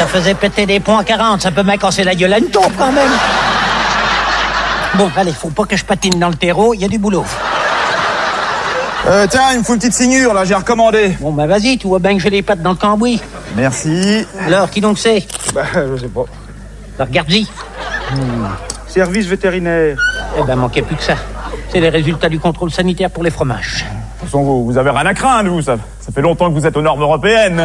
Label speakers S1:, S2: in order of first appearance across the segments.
S1: Ça faisait péter des points à 40, ça peut bien casser la gueule à une taupe quand même. Bon, allez, faut pas que je patine dans le terreau, il y a du boulot.
S2: Tiens, il me faut une petite signure, là, j'ai recommandé.
S1: Bon, bah vas-y, tu vois bien que j'ai les pattes dans le cambouis.
S2: Merci.
S1: Alors, qui donc c'est?
S2: Bah, je sais pas.
S1: Alors, regarde-y.
S2: Service vétérinaire.
S1: Eh ben, manquait plus que ça. C'est les résultats du contrôle sanitaire pour les fromages.
S2: De toute façon, vous avez rien à craindre, vous. Ça fait longtemps que vous êtes aux normes européennes.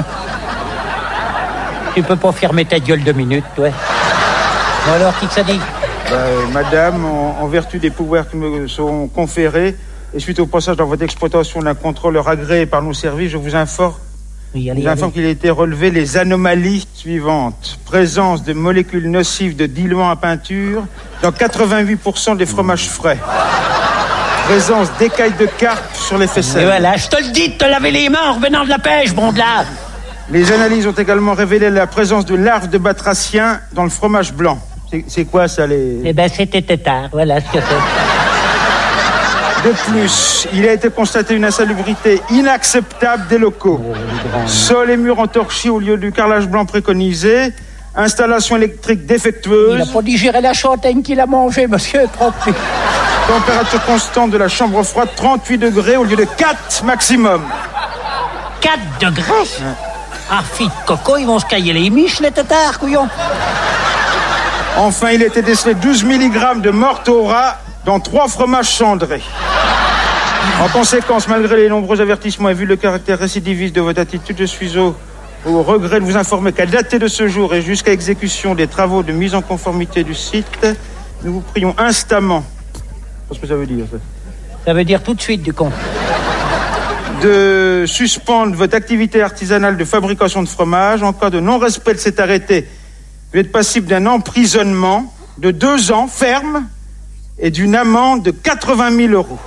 S1: Tu peux pas fermer ta gueule 2 minutes, toi. Bon alors, qui que ça dit?
S3: Madame, en vertu des pouvoirs qui me sont conférés, et suite au passage dans votre exploitation d'un contrôleur agréé par nos services, je vous informe qu'il a été relevé les anomalies suivantes. Présence de molécules nocives de diluant à peinture dans 88% des fromages frais. Présence d'écailles de carpe sur les faisselles.
S1: Et voilà, je te le dis de te laver les mains en revenant de la pêche, bon de là.
S3: Les analyses ont également révélé la présence de larves de batraciens dans le fromage blanc. C'est quoi ça, les...
S1: Eh ben, c'était tétard, voilà ce que c'est.
S3: De plus, il a été constaté une insalubrité inacceptable des locaux. Sol et murs entorchis au lieu du carrelage blanc préconisé. Installation électrique défectueuse.
S1: Il n'a pas digéré la châtaigne qu'il a mangée, monsieur, trop pis.
S3: Température constante de la chambre froide, 38 degrés au lieu de 4 maximum.
S1: 4 degrés? Ouais. Ah, fille de coco, ils vont se cailler les miches, les tétards, couillons.
S3: Enfin, il a été décelé 12 mg de morte au rat dans 3 fromages cendrés. En conséquence, malgré les nombreux avertissements et vu le caractère récidiviste de votre attitude, je suis au regret de vous informer qu'à dater de ce jour et jusqu'à exécution des travaux de mise en conformité du site, nous vous prions instamment. Qu'est-ce que ça veut dire, ça?
S1: Ça veut dire tout de suite, du con.
S3: De suspendre votre activité artisanale de fabrication de fromage. En cas de non-respect de cet arrêté, vous êtes passible d'un emprisonnement de 2 ans ferme et d'une amende de 80 000 €.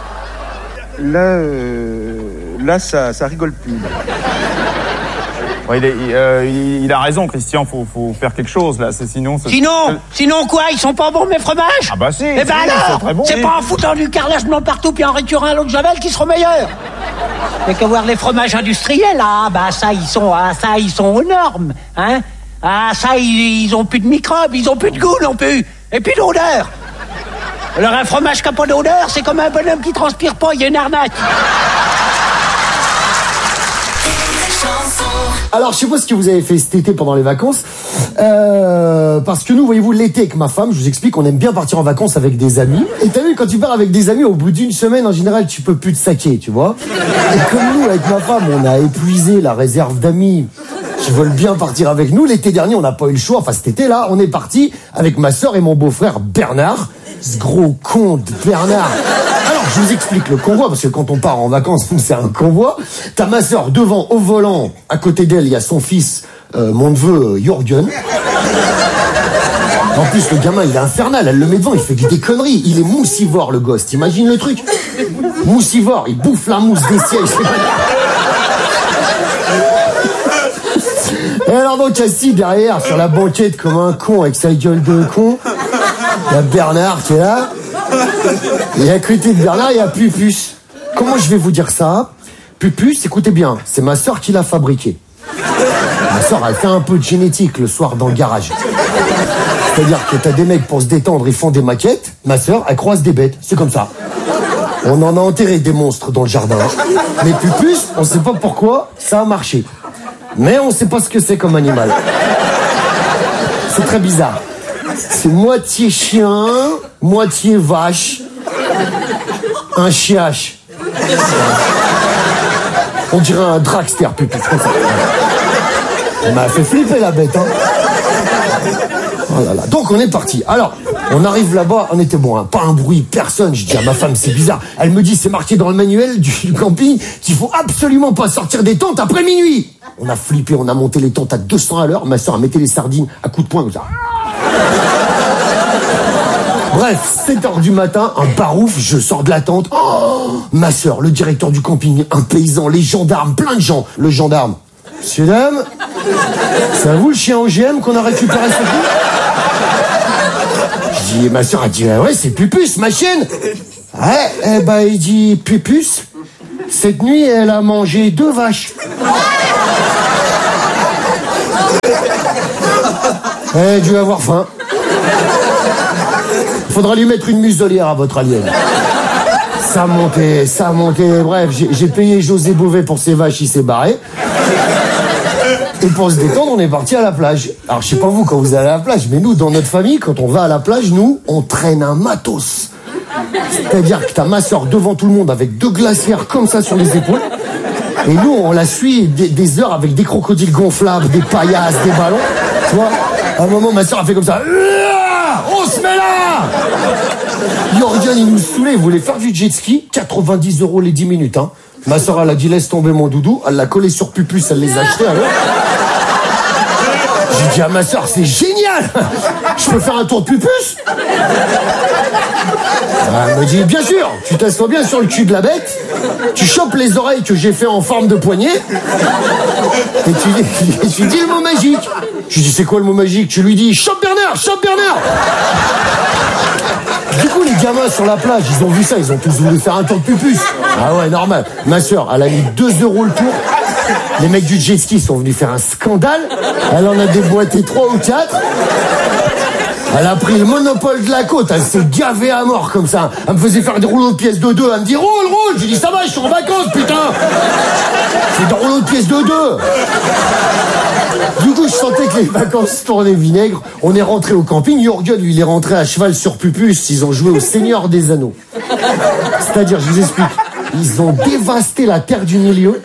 S3: Là, ça rigole plus.
S2: Ouais, il a raison, Christian, faut faire quelque chose, là, sinon...
S1: Sinon quoi? Ils sont pas bons, mes fromages?
S2: Ah bah si,
S1: eh ben alors,
S2: très bon,
S1: c'est pas en foutant du carrelage blanc partout puis en récurant à l'eau de Javel qui seront meilleurs. Mais que voir les fromages industriels, ça, ils sont aux normes, hein. Ah, ça, ils ont plus de microbes, ils ont plus de goût non plus, et plus d'odeur. Alors un fromage qui n'a pas d'odeur, c'est comme un bonhomme qui transpire pas, il y a une arnaque.
S4: Alors, je sais pas ce que vous avez fait cet été pendant les vacances, parce que nous, voyez-vous, l'été avec ma femme, je vous explique, on aime bien partir en vacances avec des amis. Et t'as vu, quand tu pars avec des amis, au bout d'une semaine, en général, tu peux plus te saquer, tu vois. Et comme nous, avec ma femme, on a épuisé la réserve d'amis qui veulent bien partir avec nous. L'été dernier, on n'a pas eu le choix. Enfin, cet été-là, on est parti avec ma sœur et mon beau-frère Bernard. Ce gros con de Bernard. Alors, je vous explique le convoi, parce que quand on part en vacances, c'est un convoi. T'as ma sœur devant, au volant. À côté d'elle, il y a son fils, mon neveu, Jürgen. En plus, le gamin, il est infernal. Elle le met devant, il fait des conneries. Il est moussivore, le gosse. T'imagines le truc? Moussivore, il bouffe la mousse des sièges. Et alors donc, assis derrière, sur la banquette, comme un con, avec sa gueule de con, il y a Bernard qui est là. Et à côté de Bernard, il y a Pupus. Comment je vais vous dire ça? Pupus, écoutez bien, c'est ma sœur qui l'a fabriqué. Ma sœur, elle fait un peu de génétique le soir dans le garage. C'est-à-dire que t'as des mecs pour se détendre, ils font des maquettes. Ma sœur, elle croise des bêtes. C'est comme ça. On en a enterré des monstres dans le jardin. Mais Pupus, on sait pas pourquoi, ça a marché. Mais on sait pas ce que c'est comme animal. C'est très bizarre. C'est moitié chien, moitié vache. Un chiache. On dirait un dragster, Pupus. Elle m'a fait flipper la bête, hein. Oh là là. Donc on est parti. Alors, on arrive là-bas, on était bon, hein, pas un bruit, personne. Je dis à ma femme, c'est bizarre. Elle me dit, c'est marqué dans le manuel du camping qu'il faut absolument pas sortir des tentes après minuit. On a flippé, on a monté les tentes à 200 à l'heure. Ma soeur a metté les sardines à coups de poing comme ça. Bref, 7h du matin, un barouf, je sors de la tente. Oh, ma soeur, le directeur du camping, un paysan, les gendarmes, plein de gens. Le gendarme. Monsieur, dame, c'est à vous le chien OGM qu'on a récupéré ce coup? Je dis, ma soeur a dit, ouais, c'est Pupus, ma chienne. Ouais, eh ben, il dit, Pupus, cette nuit, elle a mangé 2 vaches. Elle a dû avoir faim. Faudra lui mettre une muselière à votre alien. Ça montait. Bref, j'ai payé José Bové pour ses vaches, il s'est barré. Et pour se détendre, on est parti à la plage. Alors, je sais pas vous quand vous allez à la plage, mais nous, dans notre famille, quand on va à la plage, nous, on traîne un matos. C'est-à-dire que t'as ma soeur devant tout le monde avec 2 glacières comme ça sur les épaules. Et nous, on la suit des heures avec des crocodiles gonflables, des paillasses, des ballons. Tu vois, à un moment, ma soeur a fait comme ça. On se met là! Jorgen, il nous saoulait, il voulait faire du jet ski, 90 € les 10 minutes. Hein. Ma soeur, elle a dit laisse tomber mon doudou, elle l'a collé sur Pupus, elle les a achetés alors. J'ai dit à ma soeur, c'est génial! Je peux faire un tour de Pupus? Elle me dit, bien sûr, tu t'assois bien sur le cul de la bête, tu chopes les oreilles que j'ai fait en forme de poignet, et tu dis le mot magique. Je lui dis, c'est quoi le mot magique? Tu lui dis, chope Bernard, chope Bernard! Du coup, les gamins sur la plage, ils ont vu ça, ils ont tous voulu faire un tour de Pupus. Ah ouais, normal. Ma soeur, elle a mis 2 € le tour. Les mecs du jet ski sont venus faire un scandale. Elle en a déboîté 3 ou 4. Elle a pris le monopole de la côte, elle s'est gavée à mort comme ça. Elle me faisait faire des rouleaux de pièces de 2. Elle me dit roule. J'ai dit ça va, je suis en vacances, putain. C'est des rouleaux de pièces de 2. Du coup, je sentais que les vacances tournaient vinaigre. On est rentré au camping. Jorgen, lui, il est rentré à cheval sur Pupus. Ils ont joué au Seigneur des Anneaux. C'est-à-dire, je vous explique, ils ont dévasté la terre du milieu.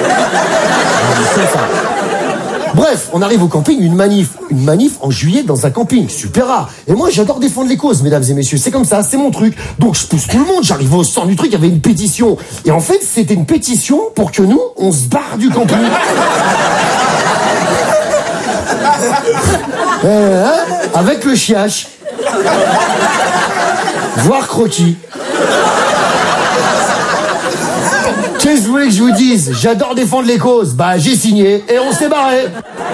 S4: Bref, on arrive au camping, une manif en juillet dans un camping, super rare. Et moi, j'adore défendre les causes, mesdames et messieurs, c'est comme ça, c'est mon truc. Donc je pousse tout le monde, j'arrive au centre du truc, il y avait une pétition. Et en fait, c'était une pétition pour que nous, on se barre du camping. Avec le chiache. Voir croquis. Qu'est-ce que vous voulez que je vous dise? J'adore défendre les causes. Bah, j'ai signé et on s'est barré.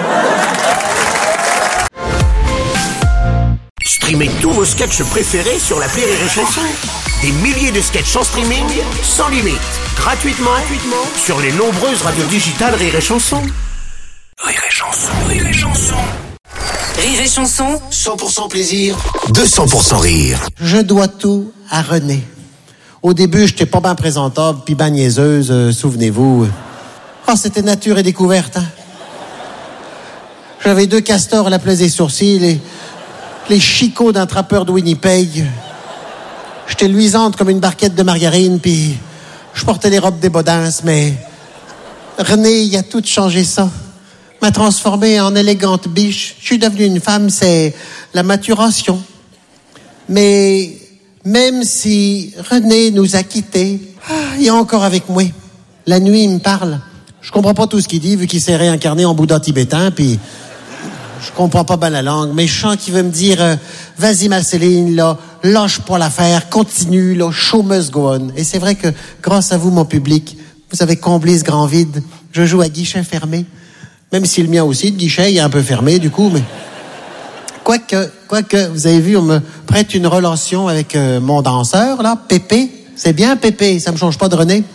S5: Streamez tous vos sketchs préférés sur l'appli Rire et Chanson. Des milliers de sketchs en streaming, sans limite, gratuitement sur les nombreuses radios digitales Rire et Chanson. Rire et Chanson, Rire et Chanson.
S6: Rire et Chanson,
S5: 100% plaisir, 200% rire.
S7: Je dois tout à René. Au début, j'étais pas bien présentable, puis ben niaiseuse, souvenez-vous. Oh, c'était nature et découverte, hein. J'avais 2 castors à la place des sourcils, les chicots d'un trappeur de Winnipeg. J'étais luisante comme une barquette de margarine, puis je portais les robes des Baudins, mais René, il a tout changé ça. M'a transformée en élégante biche. Je suis devenue une femme, c'est la maturation. Mais même si René nous a quittés, il est encore avec moi. La nuit, il me parle. Je comprends pas tout ce qu'il dit, vu qu'il s'est réincarné en Bouddha tibétain, puis je comprends pas bien la langue, mais je sens qu'il veut me dire vas-y Marceline, là, lâche pas l'affaire, continue, là, show must go on. Et c'est vrai que grâce à vous, mon public, vous avez comblé ce grand vide. Je joue à guichet fermé, même si le mien aussi, le guichet, il est un peu fermé, du coup, mais quoique, vous avez vu, on me prête une relation avec mon danseur, là, Pépé. C'est bien Pépé, ça me change pas de René.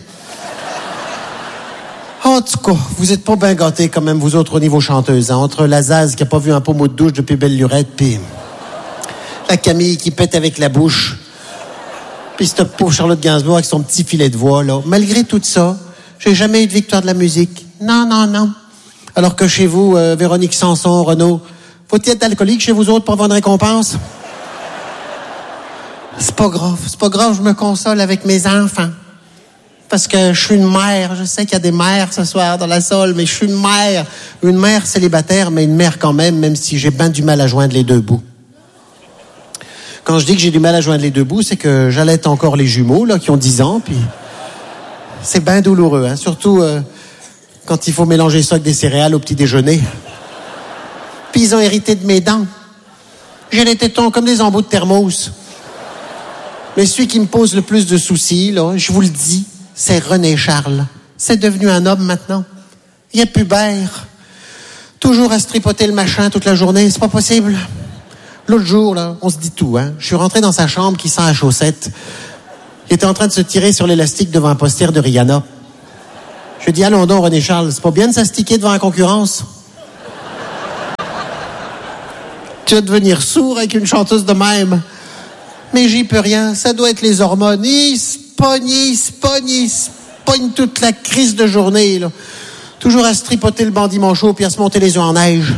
S7: En tout cas, vous êtes pas bien gâtés quand même, vous autres, au niveau chanteuse, hein, entre la Zaz qui a pas vu un pommeau de douche depuis belle lurette, puis la Camille qui pète avec la bouche, puis cette pauvre Charlotte Gainsbourg avec son petit filet de voix, là. Malgré tout ça, j'ai jamais eu de victoire de la musique. Non. Alors que chez vous, Véronique Sanson, Renaud, faut-il être alcoolique chez vous autres pour avoir une récompense? C'est pas grave, je me console avec mes enfants. Parce que je suis une mère, je sais qu'il y a des mères ce soir dans la salle, mais je suis une mère célibataire, mais une mère quand même si j'ai bien du mal à joindre les 2 bouts. Quand je dis que j'ai du mal à joindre les 2 bouts, c'est que j'allaite encore les jumeaux, là, qui ont 10 ans, puis c'est bien douloureux, hein, surtout quand il faut mélanger ça avec des céréales au petit déjeuner. Puis ils ont hérité de mes dents. J'ai les tétons comme des embouts de thermos. Mais celui qui me pose le plus de soucis, là, je vous le dis, c'est René Charles. C'est devenu un homme maintenant. Il est pubère. Toujours à se tripoter le machin toute la journée, c'est pas possible. L'autre jour, là, on se dit tout, hein. Je suis rentré dans sa chambre qui sent la chaussette. Il était en train de se tirer sur l'élastique devant un poster de Rihanna. Je lui ai dit, allons donc, René Charles, c'est pas bien de s'astiquer devant la concurrence? Tu vas devenir sourd avec une chanteuse de même. Mais j'y peux rien, ça doit être les hormones. Ils se pognent toute la crise de journée, là. Toujours à se tripoter le bandit manchot puis à se monter les yeux en neige.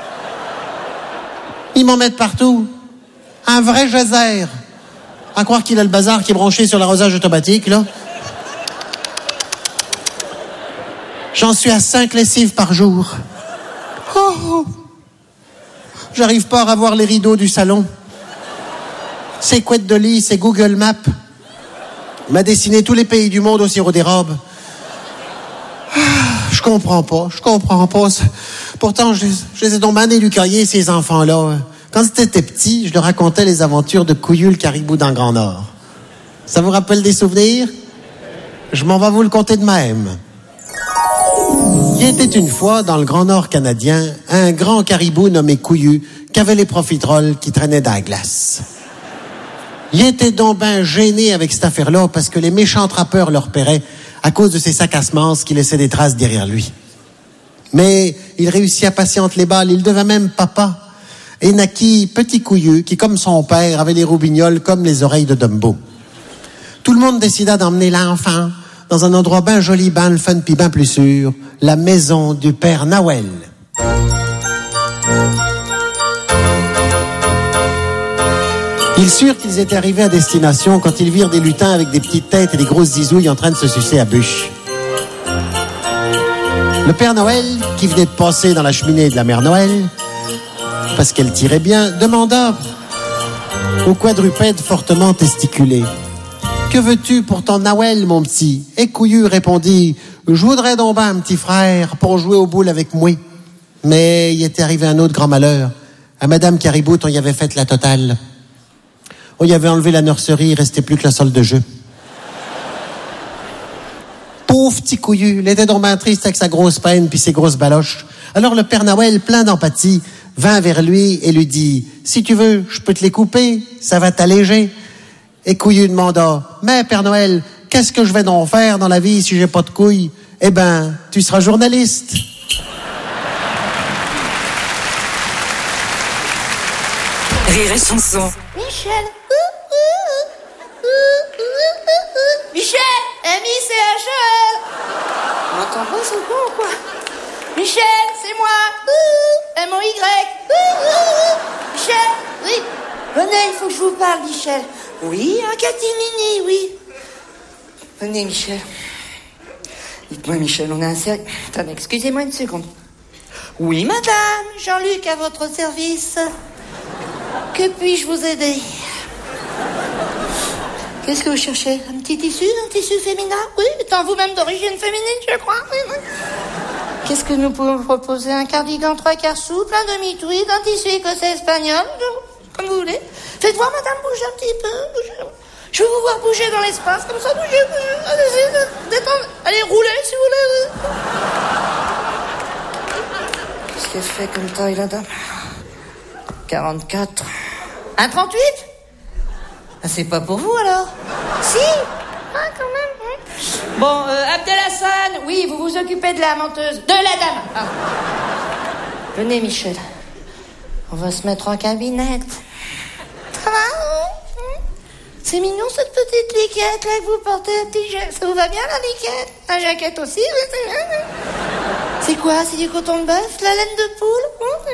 S7: Ils m'en mettent partout. Un vrai geyser. À croire qu'il a le bazar qui est branché sur l'arrosage automatique, là. J'en suis à 5 lessives par jour. Oh! J'arrive pas à revoir les rideaux du salon. Ses couettes de lit, c'est Google Maps. Il m'a dessiné tous les pays du monde au sirop d'érable. Je comprends pas. Pourtant, je les ai donc bien éduqués, ces enfants-là. Quand c'était petit, je leur racontais les aventures de Couillu, le caribou dans le Grand Nord. Ça vous rappelle des souvenirs? Je m'en vais vous le conter de même. Il était une fois, dans le Grand Nord canadien, un grand caribou nommé Couillu, qui avait les profiteroles qui traînaient dans la glace. Il était donc ben gêné avec cette affaire-là parce que les méchants trappeurs le repéraient à cause de ses sacs à semences qui laissaient des traces derrière lui. Mais il réussit à passer entre les balles, il devint même papa et naquit petit Couillu qui, comme son père, avait les roubignoles comme les oreilles de Dumbo. Tout le monde décida d'emmener l'enfant dans un endroit ben joli, ben le fun, puis ben plus sûr, la maison du Père Noël. Ils surent qu'ils étaient arrivés à destination quand ils virent des lutins avec des petites têtes et des grosses zizouilles en train de se sucer à bûche. Le Père Noël, qui venait de passer dans la cheminée de la Mère Noël, parce qu'elle tirait bien, demanda au quadrupède fortement testiculé: « Que veux-tu pour ton Noël, mon petit ?» Et Couillu répondit: « Je voudrais donc ben un petit frère pour jouer aux boules avec moi. » Mais il était arrivé un autre grand malheur. À Madame Caribou, on y avait fait la totale. On y avait enlevé la nurserie, il restait plus que la salle de jeu. Pauvre petit Couillu, il était donc bien triste avec sa grosse peine puis ses grosses baloches. Alors le Père Noël, plein d'empathie, vint vers lui et lui dit: « Si tu veux, je peux te les couper, ça va t'alléger. » Et Couillu demanda: « Mais Père Noël, qu'est-ce que je vais donc faire dans la vie si j'ai pas de couilles? » « Eh ben, tu seras journaliste. »
S6: Rire et chanson.
S8: Michel. Michel, M-I-C-H-E-L. On m'entend pas, c'est bon ou quoi? Michel, c'est moi. M-O-Y. Michel, oui. Venez, il faut que je vous parle, Michel. Oui, un catimini, oui. Venez, Michel. Dites-moi, Michel, on a un sérieux... Attendez, excusez-moi une seconde. Oui, madame, Jean-Luc à votre service. Que puis-je vous aider? Qu'est-ce que vous cherchez? Un petit tissu féminin? Oui, étant vous-même d'origine féminine, je crois. Oui. Qu'est-ce que nous pouvons vous proposer? Un cardigan 3/4 souple, un demi-tweed, un tissu écossais espagnol, comme vous voulez. Faites voir, madame, bouger un petit peu. Je veux vous voir bouger dans l'espace, comme ça, bougez. Allez-y, détendre. Allez, roulez, si vous voulez. Qu'est-ce qu'elle fait comme taille, la dame? 44. Un 38? Ah, c'est pas pour vous, alors? Si? Ah, quand même. Bon, Abdelhassan, oui, vous vous occupez de la menteuse. De la dame. Ah. Venez, Michel. On va se mettre en cabinette. Ça va? C'est mignon, cette petite liquette, là, que vous portez, un petit jet. Ça vous va bien, la liquette? La jaquette aussi? C'est quoi? C'est du coton de bœuf? La laine de poule?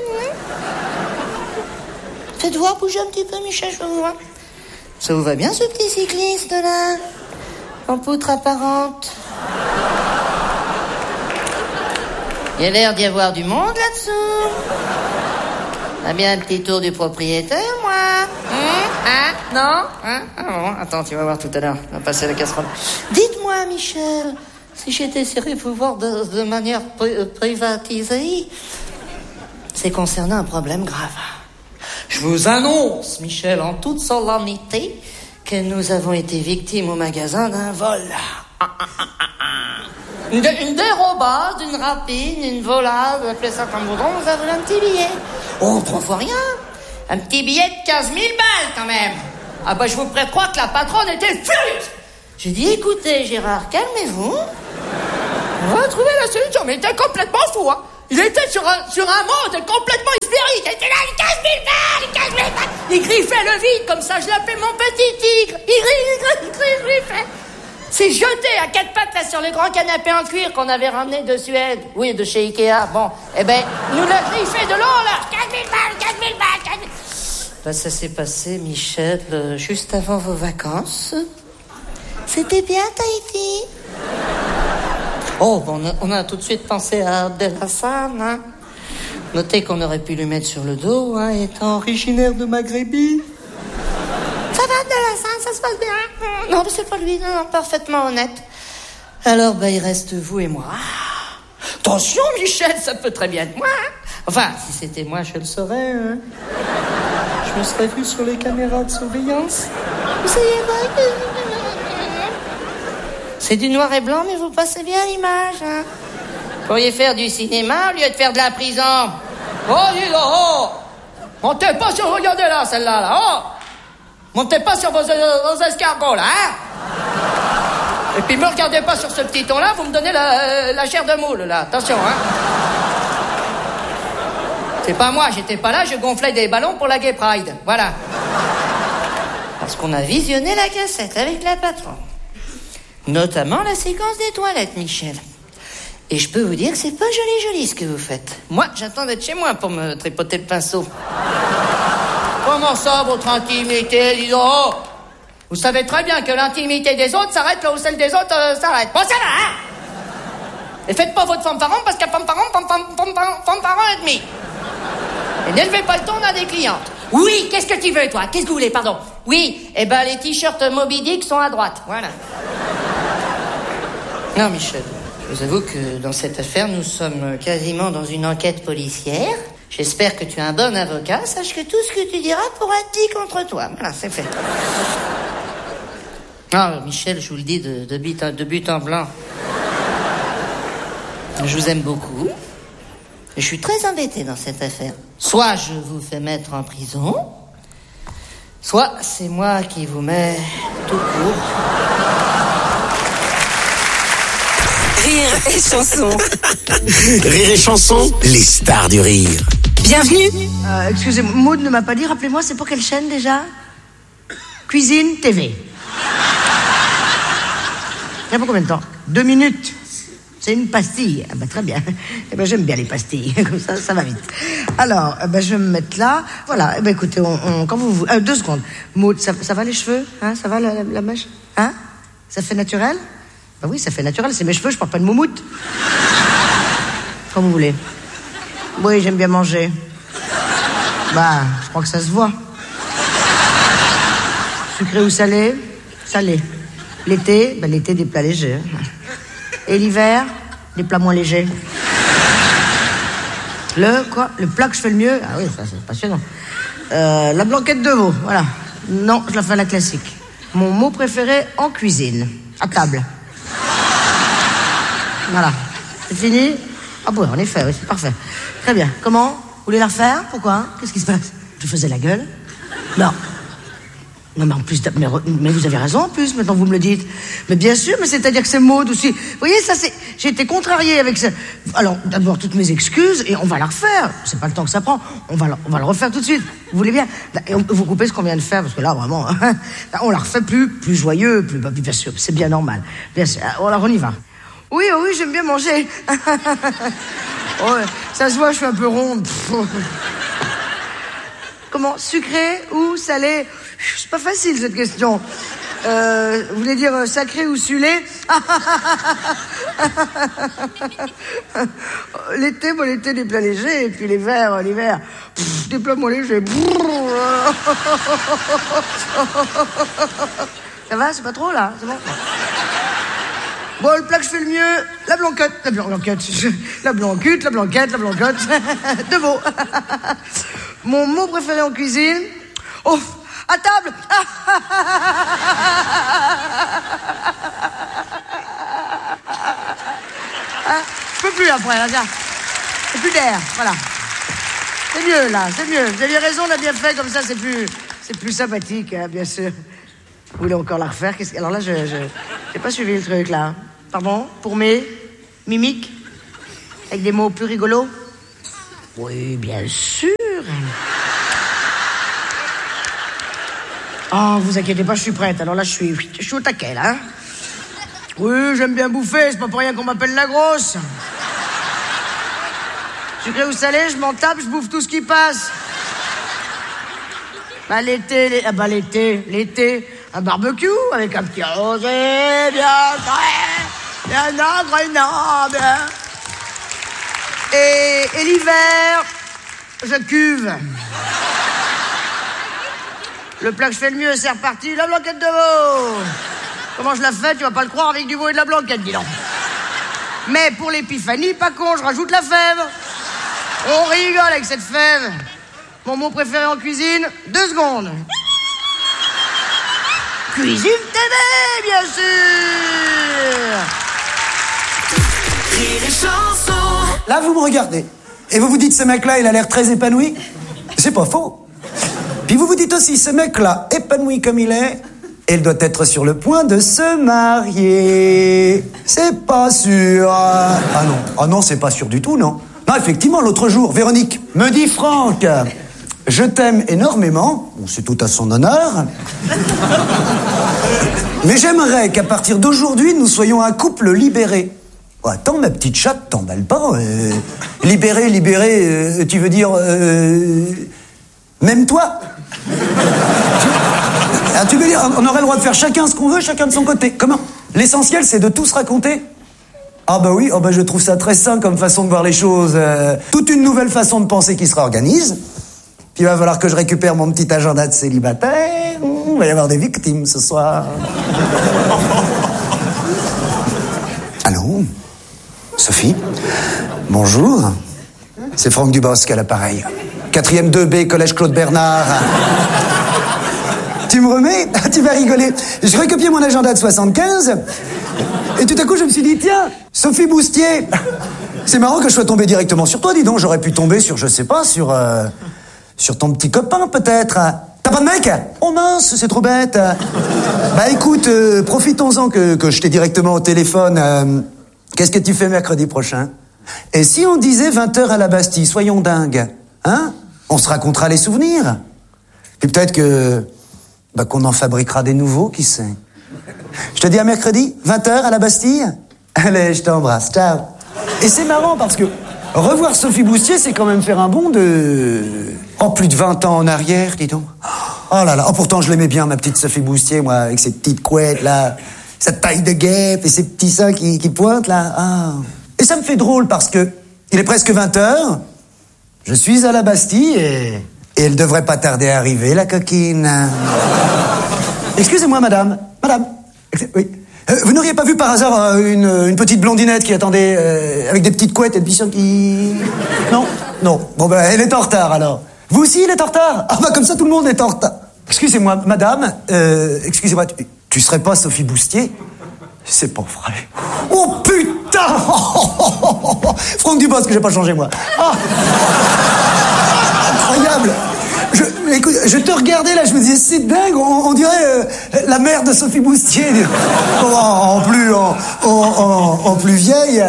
S8: Faites voir, bougez un petit peu, Michel, je vous vois. Ça vous va bien, ce petit cycliste, là? En poutre apparente. Il y a l'air d'y avoir du monde, là-dessous. On a bien un petit tour du propriétaire, moi. Non? Ah bon, attends, tu vas voir tout à l'heure. On va passer la casserole. Dites-moi, Michel, si j'étais sérieux pour voir de manière privatisée, c'est concernant un problème grave. Je vous annonce, Michel, en toute solennité, que nous avons été victimes au magasin d'un vol. Une dérobade, une rapine, une volade, appelez ça comme vous voulez, on vous a volé un petit billet. Oh, 3 fois rien. Un petit billet de 15 000 balles, quand même. Ah bah, je vous prête croire que la patronne était furieuse. J'ai dit, écoutez, Gérard, calmez-vous. On va trouver la solution. Mais il était complètement fou, hein. Il était sur un mode complètement hystérique. Il était là, 15 000 balles. fait le vide, comme ça je l'appelle mon petit tigre. Il s'est jeté à quatre pattes là sur le grand canapé en cuir qu'on avait ramené de Suède. Oui, de chez Ikea. Bon, eh ben, nous l'a griffé de l'eau là. 4000 balles. Ben, ça s'est passé, Michel, juste avant vos vacances. C'était bien, Tahiti. Oh, bon, on a tout de suite pensé à Abdel-Hassan, hein. Notez qu'on aurait pu lui mettre sur le dos, hein, étant originaire de Maghrébie. Ça va, Abdel-Hassan, ça se passe bien? Non, c'est pas lui, non, parfaitement honnête. Alors, il reste vous et moi. Attention, Michel, ça peut très bien être moi, hein. Enfin, si c'était moi, je le saurais, hein. Je me serais vu sur les caméras de surveillance. Vous savez pas que... C'est du noir et blanc, mais vous passez bien l'image, hein. Vous pourriez faire du cinéma au lieu de faire de la prison. Oh, dis donc, oh! Montez pas sur... Regardez là, celle-là, là, oh! Montez pas sur vos escargots, là, hein? Et puis me regardez pas sur ce petit ton-là, vous me donnez la chair de moule, là. Attention, hein? C'est pas moi, j'étais pas là, je gonflais des ballons pour la Gay Pride. Voilà. Parce qu'on a visionné la cassette avec la patronne. Notamment la séquence des toilettes, Michel. Et je peux vous dire que c'est pas joli ce que vous faites. Moi, j'attends d'être chez moi pour me tripoter le pinceau. Comment ça, votre intimité, dis donc? Vous savez très bien que l'intimité des autres s'arrête là où celle des autres s'arrête. Bon, ça va, hein? Et faites pas votre fanfaron parce qu'à fanfaron et demi. Et n'élevez pas le ton à des clientes. Oui, qu'est-ce que tu veux, toi? Qu'est-ce que vous voulez, pardon? Oui, les t-shirts Moby Dick sont à droite, voilà. Non, Michel, je vous avoue que dans cette affaire, nous sommes quasiment dans une enquête policière. J'espère que tu es un bon avocat. Sache que tout ce que tu diras pourra être dit contre toi. Voilà, c'est fait. Ah, Michel, je vous le dis de but en blanc. Je vous aime beaucoup. Je suis très embêté dans cette affaire. Soit je vous fais mettre en prison, soit c'est moi qui vous mets tout court.
S6: Rire et chanson.
S5: Rire et chanson, les stars du rire.
S6: Bienvenue.
S9: Excusez-moi, Maud ne m'a pas dit, rappelez-moi, c'est pour quelle chaîne déjà? Cuisine TV. Il y a pour combien de temps? 2 minutes. C'est une pastille. Ah bah très bien. Eh ben j'aime bien les pastilles. Comme ça va vite. Alors, je vais me mettre là. Voilà. Écoutez, quand vous 2 secondes. Maud, ça va les cheveux? Hein, ça va la mèche? Hein? Ça fait naturel? Bah oui, ça fait naturel. C'est mes cheveux, je porte pas de moumoute. Comme vous voulez. Oui, j'aime bien manger. Je crois que ça se voit. Sucré ou salé? Salé. L'été, l'été des plats légers. Et l'hiver, des plats moins légers. Le plat que je fais le mieux? Ah oui, ça c'est passionnant. La blanquette de veau, voilà. Non, je la fais à la classique. Mon mot préféré en cuisine. À table. Voilà. C'est fini? Ah bon, en effet, oui, c'est parfait. Très bien. Comment? Vous voulez la refaire? Pourquoi? Qu'est-ce qui se passe? Je faisais la gueule? Non. Non, mais en plus, mais vous avez raison en plus, maintenant vous me le dites. Mais bien sûr, mais c'est-à-dire que c'est Maud aussi. Vous voyez, ça c'est... J'ai été contrariée avec ça. Alors, d'abord, toutes mes excuses, et on va la refaire. C'est pas le temps que ça prend. On va le refaire tout de suite. Vous voulez bien? Et vous coupez ce qu'on vient de faire, parce que là, vraiment, on la refait plus joyeux, plus bien sûr, c'est bien normal. Bien sûr. Alors, on y va. Oui, j'aime bien manger. Ça se voit, je suis un peu ronde. Comment? Sucré ou salé? C'est pas facile cette question. Vous voulez dire sacré ou sulé? L'été des plats légers, et puis l'hiver, des plats moins légers. Ça va, c'est pas trop là? C'est bon? Bon, le plat que je fais le mieux, la blanquette de veau. Mon mot préféré en cuisine, à table. Je peux plus après, là, tiens. C'est plus d'air, voilà. C'est mieux, là, c'est mieux. Vous aviez raison, on a bien fait, comme ça, c'est plus sympathique, hein, bien sûr. Vous voulez encore la refaire? Alors là, j'ai pas suivi le truc, là. Pardon? Pour mes mimiques? Avec des mots plus rigolos? Oui, bien sûr. Oh, vous inquiétez pas, je suis prête. Alors là, je suis au taquet, là. Hein. Oui, j'aime bien bouffer, c'est pas pour rien qu'on m'appelle la grosse. Sucré ou salé, je m'en tape, je bouffe tout ce qui passe. Bah l'été, un barbecue avec un petit rosé bien frais, bien agréable. Et l'hiver, je cuve. Le plat que je fais le mieux, c'est reparti, la blanquette de veau. Comment je la fais, tu vas pas le croire, avec du veau et de la blanquette, dis donc. Mais pour l'épiphanie, pas con, je rajoute la fève. On rigole avec cette fève. Mon mot préféré en cuisine, 2 secondes. Cuisine TV, bien sûr.
S5: Rire et chanson.
S10: Là, vous me regardez. Et vous vous dites, ce mec-là, il a l'air très épanoui. C'est pas faux. Puis vous vous dites aussi, ce mec-là, épanoui comme il est, il doit être sur le point de se marier. C'est pas sûr. Ah non, c'est pas sûr du tout, non. Non, effectivement, l'autre jour, Véronique me dit, Franck, je t'aime énormément. Bon, c'est tout à son honneur. Mais j'aimerais qu'à partir d'aujourd'hui, nous soyons un couple libéré. Oh, attends, ma petite chatte, t'emballe pas. Libéré, tu veux dire... même toi. Tu veux dire, on aurait le droit de faire chacun ce qu'on veut, chacun de son côté. Comment? L'essentiel, c'est de tout se raconter. Ah bah oui, je trouve ça très sain comme façon de voir les choses. Toute une nouvelle façon de penser qui se réorganise. Puis il va falloir que je récupère mon petit agenda de célibataire. Il va y avoir des victimes ce soir. Allô? Sophie? Bonjour. C'est Franck Dubosc à l'appareil. 4e 2B, collège Claude Bernard. Tu me remets? Tu vas rigoler. Je recopiais mon agenda de 75. Et tout à coup, je me suis dit, tiens, Sophie Boustier. C'est marrant que je sois tombé directement sur toi, dis donc. J'aurais pu tomber sur, je sais pas, sur ton petit copain, peut-être. T'as pas de mec? Oh mince, c'est trop bête. Bah écoute, profitons-en que je t'ai directement au téléphone. Qu'est-ce que tu fais mercredi prochain? Et si on disait 20h à la Bastille, soyons dingues. Hein? On se racontera les souvenirs. Puis peut-être qu'on en fabriquera des nouveaux, qui sait. Je te dis à mercredi, 20h à la Bastille. Allez, je t'embrasse, ciao. Et c'est marrant parce que revoir Sophie Boustier, c'est quand même faire un bond de... plus de 20 ans en arrière, dis donc. Oh là là, pourtant je l'aimais bien, ma petite Sophie Boustier, moi, avec ses petites couettes, là, sa taille de guêpe et ses petits seins qui pointent, là. Ah. Et ça me fait drôle parce que il est presque 20h, je suis à la Bastille et elle devrait pas tarder à arriver, la coquine. Excusez-moi, madame. Madame. Oui. Vous n'auriez pas vu par hasard une petite blondinette qui attendait avec des petites couettes et des petits seins qui... Non. Bon, elle est en retard, alors. Vous aussi, il est en retard? Ah, comme ça, tout le monde est en retard. Excusez-moi, madame. Excusez-moi, tu serais pas Sophie Boustier? C'est pas vrai. Oh, putain! Franck Dubosc, que j'ai pas changé, moi. Ah. Incroyable. Écoute, je te regardais là, je me disais, c'est dingue, on dirait la mère de Sophie Boustier. En plus vieille.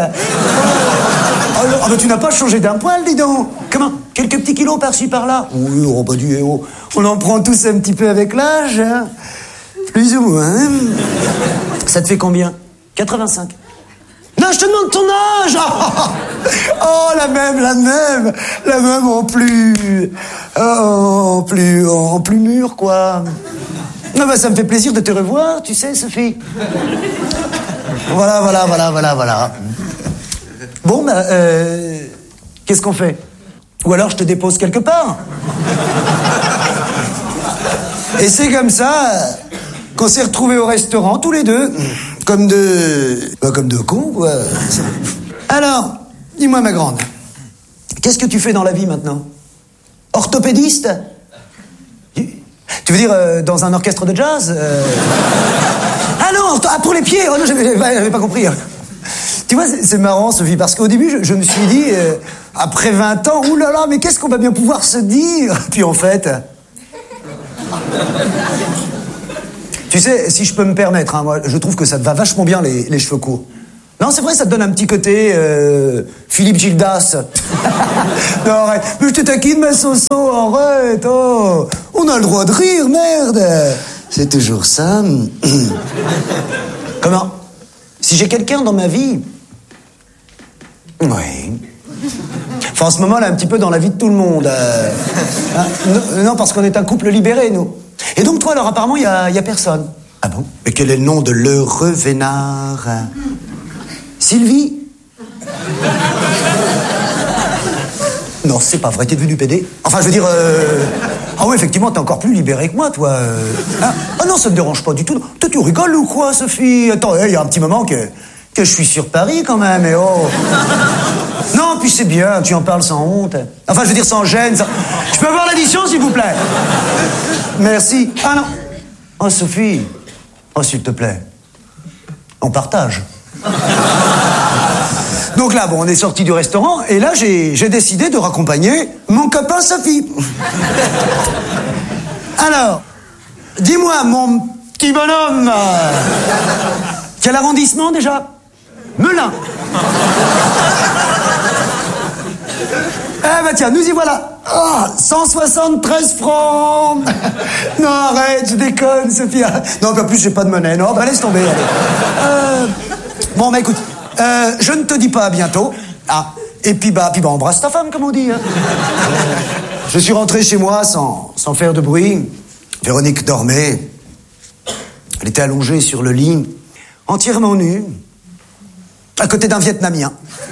S10: Mais tu n'as pas changé d'un poil, dis donc. Comment? Quelques petits kilos par-ci, par-là? Oui, on en prend tous un petit peu avec l'âge. Hein. Plus ou moins. Hein. Ça te fait combien? 85. Non, je te demande ton âge. Oh, la même en plus mûr, quoi. Non, ça me fait plaisir de te revoir, tu sais, Sophie. Voilà. Bon, qu'est-ce qu'on fait? Ou alors je te dépose quelque part. Et c'est comme ça qu'on s'est retrouvés au restaurant, tous les deux. Comme deux cons, quoi. Alors, dis-moi, ma grande, qu'est-ce que tu fais dans la vie maintenant? Orthopédiste? Tu veux dire dans un orchestre de jazz? Ah non, pour les pieds. Oh non, j'avais pas compris. Tu vois, c'est marrant, Sophie, parce qu'au début, je me suis dit, après 20 ans, oulala, mais qu'est-ce qu'on va bien pouvoir se dire? Puis en fait... Tu sais, si je peux me permettre, hein, moi, je trouve que ça te va vachement bien, les cheveux courts. Non, c'est vrai, ça te donne un petit côté Philippe Gildas. Non, arrête. Mais je te taquine, ma Soso, arrête. Oh. On a le droit de rire, merde. C'est toujours ça. Comment? Si j'ai quelqu'un dans ma vie... Oui. Enfin, en ce moment, là, un petit peu dans la vie de tout le monde. Non, parce qu'on est un couple libéré, nous. Et donc, toi, alors, apparemment, il y a personne. Ah bon? Mais quel est le nom de l'heureux vénard? Sylvie? Non, c'est pas vrai, t'es devenu pédé. Enfin, je veux dire... Ah oui, effectivement, t'es encore plus libéré que moi, toi. Ah non, ça me dérange pas du tout. Toi, tu rigoles ou quoi, Sophie? Attends, il y a un petit moment que je suis sur Paris, quand même, et oh... Non, puis c'est bien, tu en parles sans honte. Enfin, je veux dire, sans gêne. Je peux avoir l'addition, s'il vous plaît? Merci. Ah non. Oh, Sophie. Oh, s'il te plaît. On partage. Donc là, bon, on est sorti du restaurant, et là, j'ai décidé de raccompagner mon copain Sophie. Alors, dis-moi, mon petit bonhomme, quel arrondissement, déjà? Melun. Eh ben tiens, nous y voilà. 173 francs. Non, arrête, je déconne, Sophia. Non, en plus, j'ai pas de monnaie. Non, bah laisse tomber. Bon, bah écoute, je ne te dis pas à bientôt. Ah, et puis bah, embrasse ta femme, comme on dit. Hein. Je suis rentré chez moi sans faire de bruit. Véronique dormait. Elle était allongée sur le lit, entièrement nue, à côté d'un Vietnamien.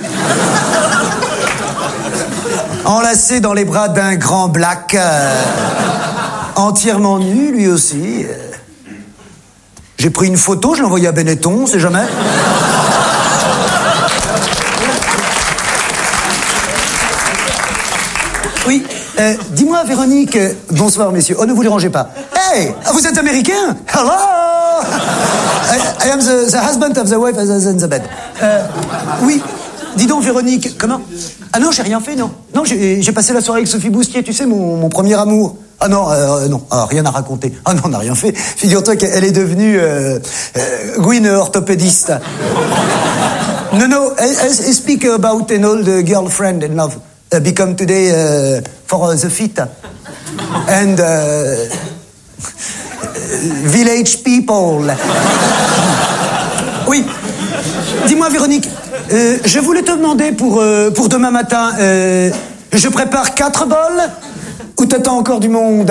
S10: Enlacé dans les bras d'un grand black, entièrement nu, lui aussi. J'ai pris une photo, je l'ai envoyée à Benetton, on sait jamais. Oui, dis-moi, Véronique... bonsoir, messieurs. Oh, ne vous dérangez pas. Hey, vous êtes américain? Hello! I am the husband of the wife in the bed. Oui, dis donc, Véronique, comment? Ah non, j'ai rien fait, non. Non, j'ai passé la soirée avec Sophie Boustier, tu sais, mon premier amour. Ah non, non, rien à raconter. Ah non, on n'a rien fait. Figure-toi qu'elle est devenue Gwyn orthopédiste. No, I speak about an old girlfriend in love. Become today for the feet. And village people. Oui. Dis-moi, Véronique, je voulais te demander pour demain matin, je prépare 4 bols ou t'attends encore du monde?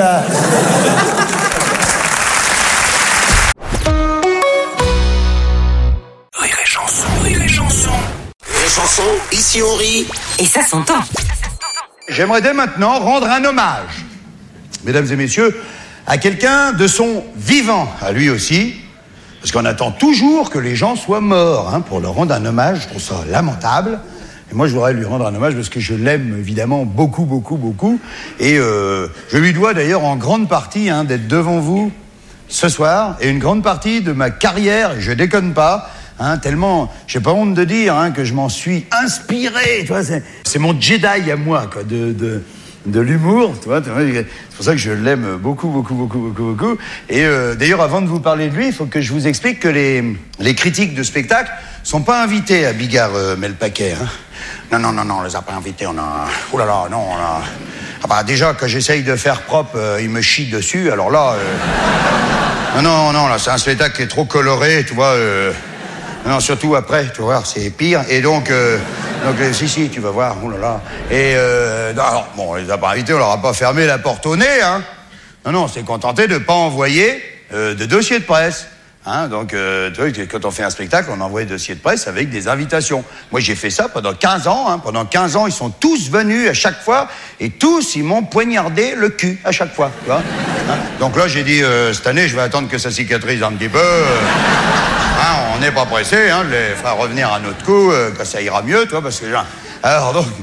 S5: Rire et chanson, rire et chanson. Rire et chanson, ici on rit.
S6: Et ça s'entend.
S11: J'aimerais dès maintenant rendre un hommage, mesdames et messieurs, à quelqu'un de son vivant, à lui aussi, parce qu'on attend toujours que les gens soient morts pour leur rendre un hommage. Je trouve ça lamentable. Et moi, je voudrais lui rendre un hommage parce que je l'aime évidemment beaucoup, beaucoup, beaucoup. Et je lui dois d'ailleurs en grande partie d'être devant vous ce soir, et une grande partie de ma carrière, et je déconne pas, tellement, j'ai pas honte de dire que je m'en suis inspiré. Tu vois, c'est mon Jedi à moi, quoi, de l'humour, tu vois, c'est pour ça que je l'aime beaucoup, beaucoup, beaucoup, beaucoup, beaucoup. Et d'ailleurs, avant de vous parler de lui, il faut que je vous explique que les critiques de spectacle sont pas invités à Bigard Melpaquet. Non, on les a pas invités, on a... Oh là là, non, on a... Ah bah déjà, quand j'essaye de faire propre, ils me chient dessus, alors là... Non, là, c'est un spectacle qui est trop coloré, tu vois... Non, surtout après, tu vas voir, c'est pire. Et donc si, tu vas voir, oh là là. Et alors, bon, on les a pas invités, on leur a pas fermé la porte au nez, Non, on s'est contenté de pas envoyer de dossier de presse. Donc, tu vois, quand on fait un spectacle, on envoie des dossiers de presse avec des invitations. Moi, j'ai fait ça pendant 15 ans. Pendant 15 ans, ils sont tous venus à chaque fois, et tous, ils m'ont poignardé le cul à chaque fois, tu vois. Donc là, j'ai dit, cette année, je vais attendre que ça cicatrise un petit peu. On n'est pas pressé, je les ferai revenir à notre coup, quand ça ira mieux, tu vois, parce que... Alors donc,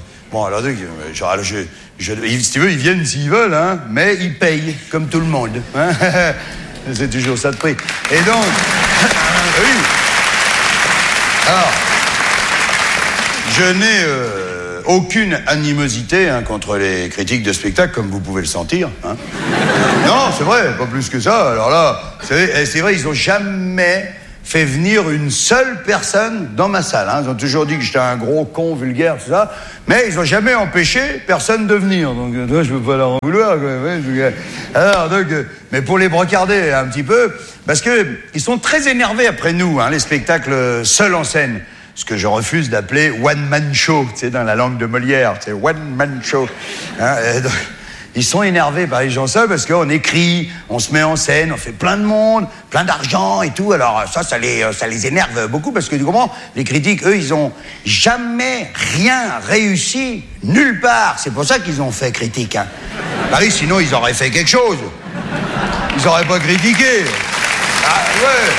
S11: si tu veux, ils viennent s'ils veulent, mais ils payent, comme tout le monde. C'est toujours ça de prix. Et donc... oui. Alors, je n'ai aucune animosité contre les critiques de spectacle, comme vous pouvez le sentir. Non, c'est vrai, pas plus que ça. Alors là, c'est vrai, ils n'ont jamais... fait venir une seule personne dans ma salle. Ils ont toujours dit que j'étais un gros con vulgaire, tout ça, mais ils n'ont jamais empêché personne de venir. Donc, je ne peux pas leur en vouloir. Alors, donc, mais pour les brocarder un petit peu, parce que ils sont très énervés après nous, hein, les spectacles seuls en scène. Ce que je refuse d'appeler one-man show, tu sais, dans la langue de Molière, c'est one-man show. Hein, donc, ils sont énervés par les gens seuls parce qu'on écrit, on se met en scène, on fait plein de monde, plein d'argent et tout. Alors ça les énerve beaucoup parce que tu comprends, les critiques, eux, ils ont jamais rien réussi nulle part. C'est pour ça qu'ils ont fait critique. Hein. Bah oui, sinon ils auraient fait quelque chose. Ils auraient pas critiqué. Ah ouais.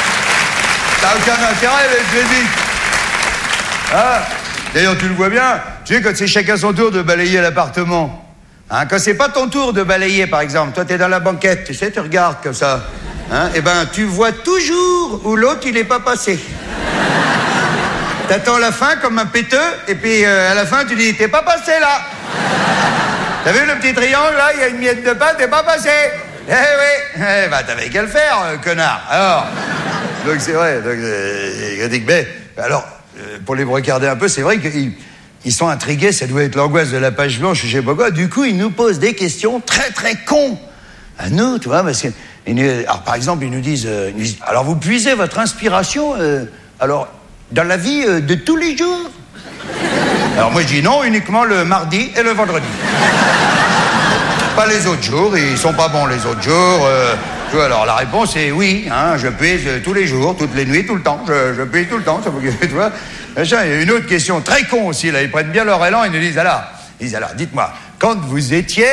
S11: Ça n'a aucun intérêt les critiques. Ah. D'ailleurs, tu le vois bien. Tu sais, quand c'est chacun son tour de balayer l'appartement. Hein, quand c'est pas ton tour de balayer, par exemple, toi t'es dans la banquette, tu sais, tu regardes comme ça, hein, et ben tu vois toujours où l'autre il est pas passé. T'attends la fin comme un péteux, et puis à la fin tu dis t'es pas passé là. T'as vu le petit triangle là, il y a une miette de pain, t'es pas passé. Eh oui, eh ben t'avais qu'à le faire, connard. Alors, donc c'est vrai, donc mais alors pour les regarder un peu, c'est vrai qu'ils sont intrigués, ça doit être l'angoisse de la page blanche, je sais pas quoi. Du coup, ils nous posent des questions très très cons à nous, tu vois, parce que alors par exemple, ils nous disent alors vous puisez votre inspiration alors dans la vie de tous les jours. Alors moi je dis non, uniquement le mardi et le vendredi. Pas les autres jours, ils sont pas bons les autres jours. Tu vois, alors la réponse est oui, hein, je puise tous les jours, toutes les nuits, tout le temps, je puise tout le temps, tu vois. Il y a une autre question très con aussi, là, ils prennent bien leur élan, ils nous disent alors, dites-moi, quand vous étiez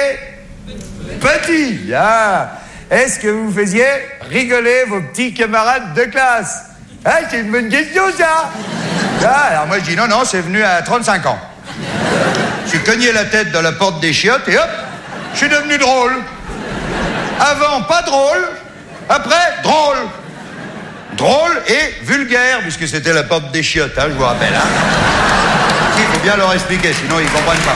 S11: petit, est-ce que vous faisiez rigoler vos petits camarades de classe? Hein, c'est une bonne question, ça. Alors moi je dis non, c'est venu à 35 ans. J'ai cogné la tête dans la porte des chiottes et hop, je suis devenu drôle. Avant, pas drôle, après, drôle. Drôle et vulgaire, puisque c'était la porte des chiottes, hein, je vous rappelle. Hein. Il faut bien leur expliquer, sinon ils ne comprennent pas.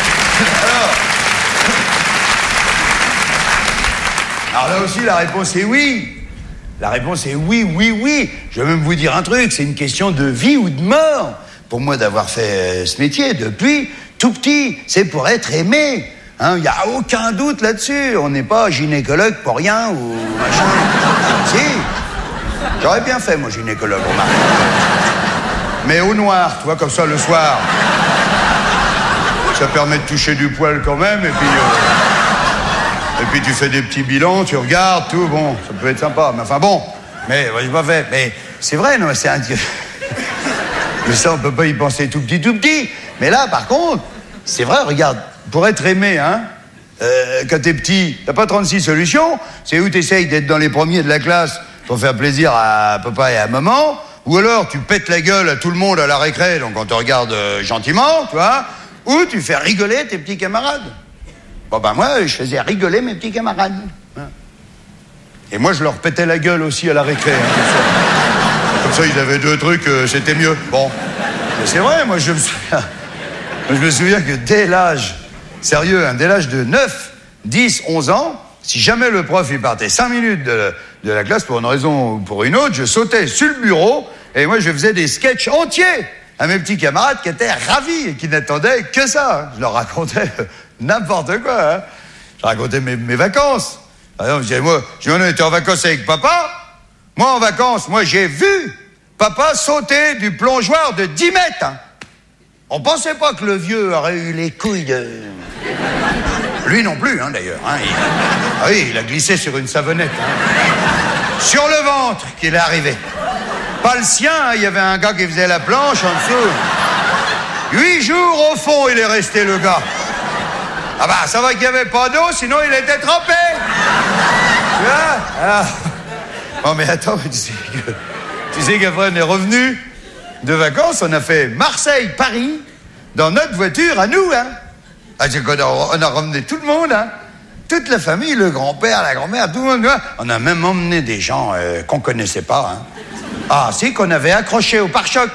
S11: Alors là aussi, la réponse est oui. La réponse est oui, oui, oui. Je vais même vous dire un truc, c'est une question de vie ou de mort. Pour moi, d'avoir fait ce métier depuis tout petit, c'est pour être aimé. Il n'y a aucun doute là-dessus. On n'est pas gynécologue pour rien ou machin. Si. J'aurais bien fait, moi, gynécologue, remarque. Mais au noir, tu vois, comme ça, le soir. Ça permet de toucher du poil quand même, et puis tu fais des petits bilans, tu regardes, tout, bon, ça peut être sympa. Mais enfin bon, mais j'ai pas fait. Mais c'est vrai, non, c'est un... Mais ça, on peut pas y penser tout petit. Mais là, par contre, c'est vrai, regarde, pour être aimé, hein, quand t'es petit, t'as pas 36 solutions. C'est où t'essayes d'être dans les premiers de la classe pour faire plaisir à papa et à maman, ou alors tu pètes la gueule à tout le monde à la récré, donc on te regarde gentiment, tu vois, ou tu fais rigoler tes petits camarades. Bon ben moi, je faisais rigoler mes petits camarades. Et moi, je leur pétais la gueule aussi à la récré. Hein, comme ça, ils avaient deux trucs, c'était mieux. Bon, mais c'est vrai, moi je me souviens que dès l'âge, sérieux, hein, dès l'âge de 9, 10, 11 ans, si jamais le prof il partait 5 minutes de la classe pour une raison ou pour une autre, je sautais sur le bureau et moi je faisais des sketchs entiers à mes petits camarades qui étaient ravis et qui n'attendaient que ça. Hein. Je leur racontais n'importe quoi. Hein. Je racontais mes vacances. Par exemple, je disais, on était en vacances avec papa. Moi en vacances, j'ai vu papa sauter du plongeoir de 10 mètres. Hein. On pensait pas que le vieux aurait eu les couilles de... Lui non plus, hein, d'ailleurs. Hein, il a glissé sur une savonnette. Hein. Sur le ventre qu'il est arrivé. Pas le sien, hein, il y avait un gars qui faisait la planche en dessous. 8 jours au fond, il est resté, le gars. Ah bah, ça va qu'il n'y avait pas d'eau, sinon il était trempé. Tu vois? Oh, mais attends, tu sais qu'après on est revenu de vacances, on a fait Marseille-Paris dans notre voiture à nous, hein. On a ramené tout le monde, hein. Toute la famille, le grand-père, la grand-mère, tout le monde. On a même emmené des gens qu'on connaissait pas, hein. Ah, si, qu'on avait accroché au pare-choc.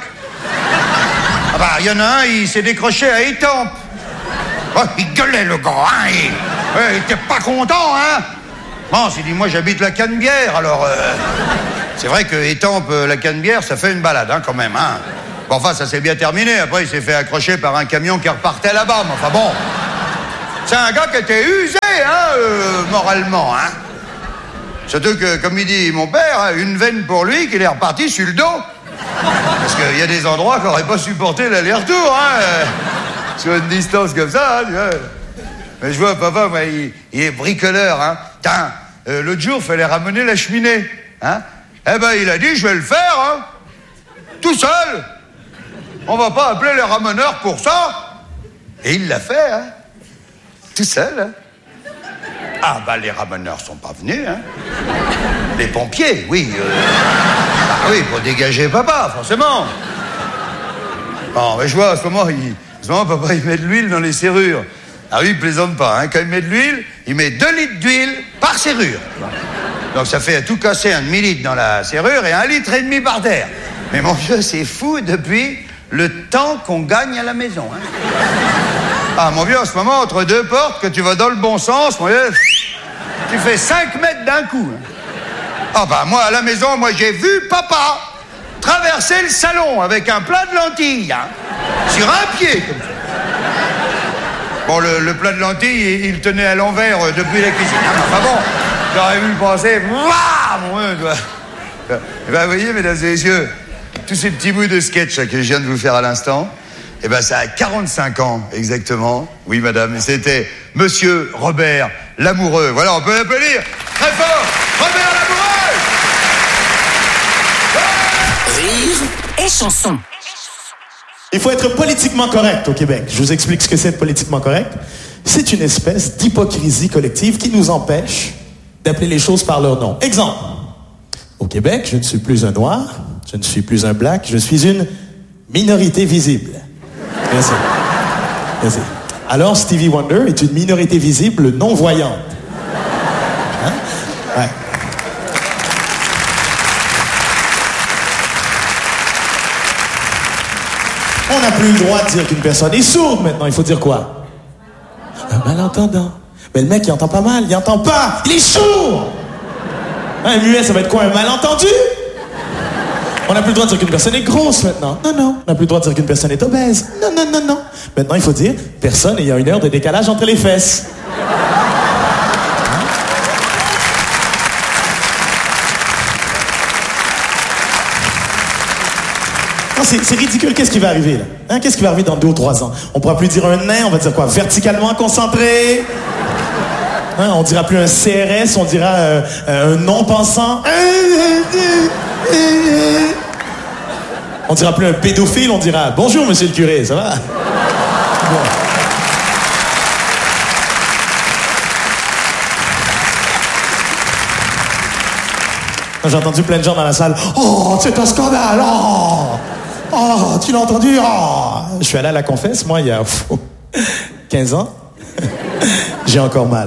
S11: Ah bah, il y en a un, il s'est décroché à Étampes. Oh, il gueulait, le gars, hein. Il était pas content, hein. Bon, il s'est dit, moi, j'habite la Canebière, alors... c'est vrai que Étampes, la Canebière, ça fait une balade, hein, quand même, hein. Bon, enfin, ça s'est bien terminé. Après, il s'est fait accrocher par un camion qui repartait là-bas. Mais enfin, bon, C'est un gars qui était usé, hein, moralement, hein. Surtout que, comme il dit mon père, hein, une veine pour lui qu'il est reparti sur le dos. Parce qu'il y a des endroits qui n'auraient pas supporté l'aller-retour, hein, sur une distance comme ça, hein, tu vois. Mais je vois, papa, moi, il est bricoleur, hein. Tiens, l'autre jour, il fallait ramener la cheminée, hein. Eh ben, il a dit, je vais le faire, hein. Tout seul. On va pas appeler les rameneurs pour ça. Et il l'a fait, hein. Tout seul, hein. Ah, bah, les rameneurs sont pas venus, hein. Les pompiers, oui. Ah oui, pour dégager papa, forcément. Non, mais je vois, en ce moment, papa, il met de l'huile dans les serrures. Ah oui, il plaisante pas, hein. Quand il met de l'huile, il met 2 litres d'huile par serrure. Donc ça fait à tout casser un demi-litre dans la serrure et 1,5 litre par terre. Mais mon vieux, c'est fou depuis le temps qu'on gagne à la maison, hein. Ah, mon vieux, en ce moment, entre 2 portes, que tu vas dans le bon sens, mon vieux, tu fais 5 mètres d'un coup, hein. Ah bah, moi, à la maison, j'ai vu papa traverser le salon avec un plat de lentilles, hein, sur un pied, comme ça. Bon, le plat de lentilles, il tenait à l'envers depuis la cuisine. Enfin bon, j'aurais vu le passer. Waouh, mon Dieu, quoi. Eh ben, vous voyez, mesdames et messieurs, tous ces petits bouts de sketch là, que je viens de vous faire à l'instant, eh ben, ça a 45 ans, exactement. Oui, madame, et c'était Monsieur Robert Lamoureux. Voilà, on peut l'applaudir très fort. Robert Lamoureux.
S6: Rire et chanson.
S12: Il faut être politiquement correct au Québec. Je vous explique ce que c'est être politiquement correct. C'est une espèce d'hypocrisie collective qui nous empêche d'appeler les choses par leur nom. Exemple. Au Québec, je ne suis plus un noir, je ne suis plus un black, je suis une minorité visible. Merci. Merci. Alors, Stevie Wonder est une minorité visible non-voyante. Hein? Ouais. On n'a plus le droit de dire qu'une personne est sourde maintenant. Il faut dire quoi? Un malentendant. Mais le mec, il entend pas mal. Il entend pas. Il est sourd. Un muet, ça va être quoi? Un malentendu? On n'a plus le droit de dire qu'une personne est grosse maintenant. Non, non. On n'a plus le droit de dire qu'une personne est obèse. Non, non, non, non. Maintenant, il faut dire personne ayant 1 heure de décalage entre les fesses. C'est ridicule. Qu'est-ce qui va arriver, là? Hein? Qu'est-ce qui va arriver dans 2 ou 3 ans? On pourra plus dire un nain, on va dire quoi? Verticalement concentré? Hein? On dira plus un CRS, on dira un non-pensant. On dira plus un pédophile, on dira bonjour, monsieur le curé, ça va? Bon. J'ai entendu plein de gens dans la salle. Oh, c'est un scandale! Oh, tu l'as entendu? Oh. Je suis allé à la confesse, moi, il y a 15 ans. J'ai encore mal.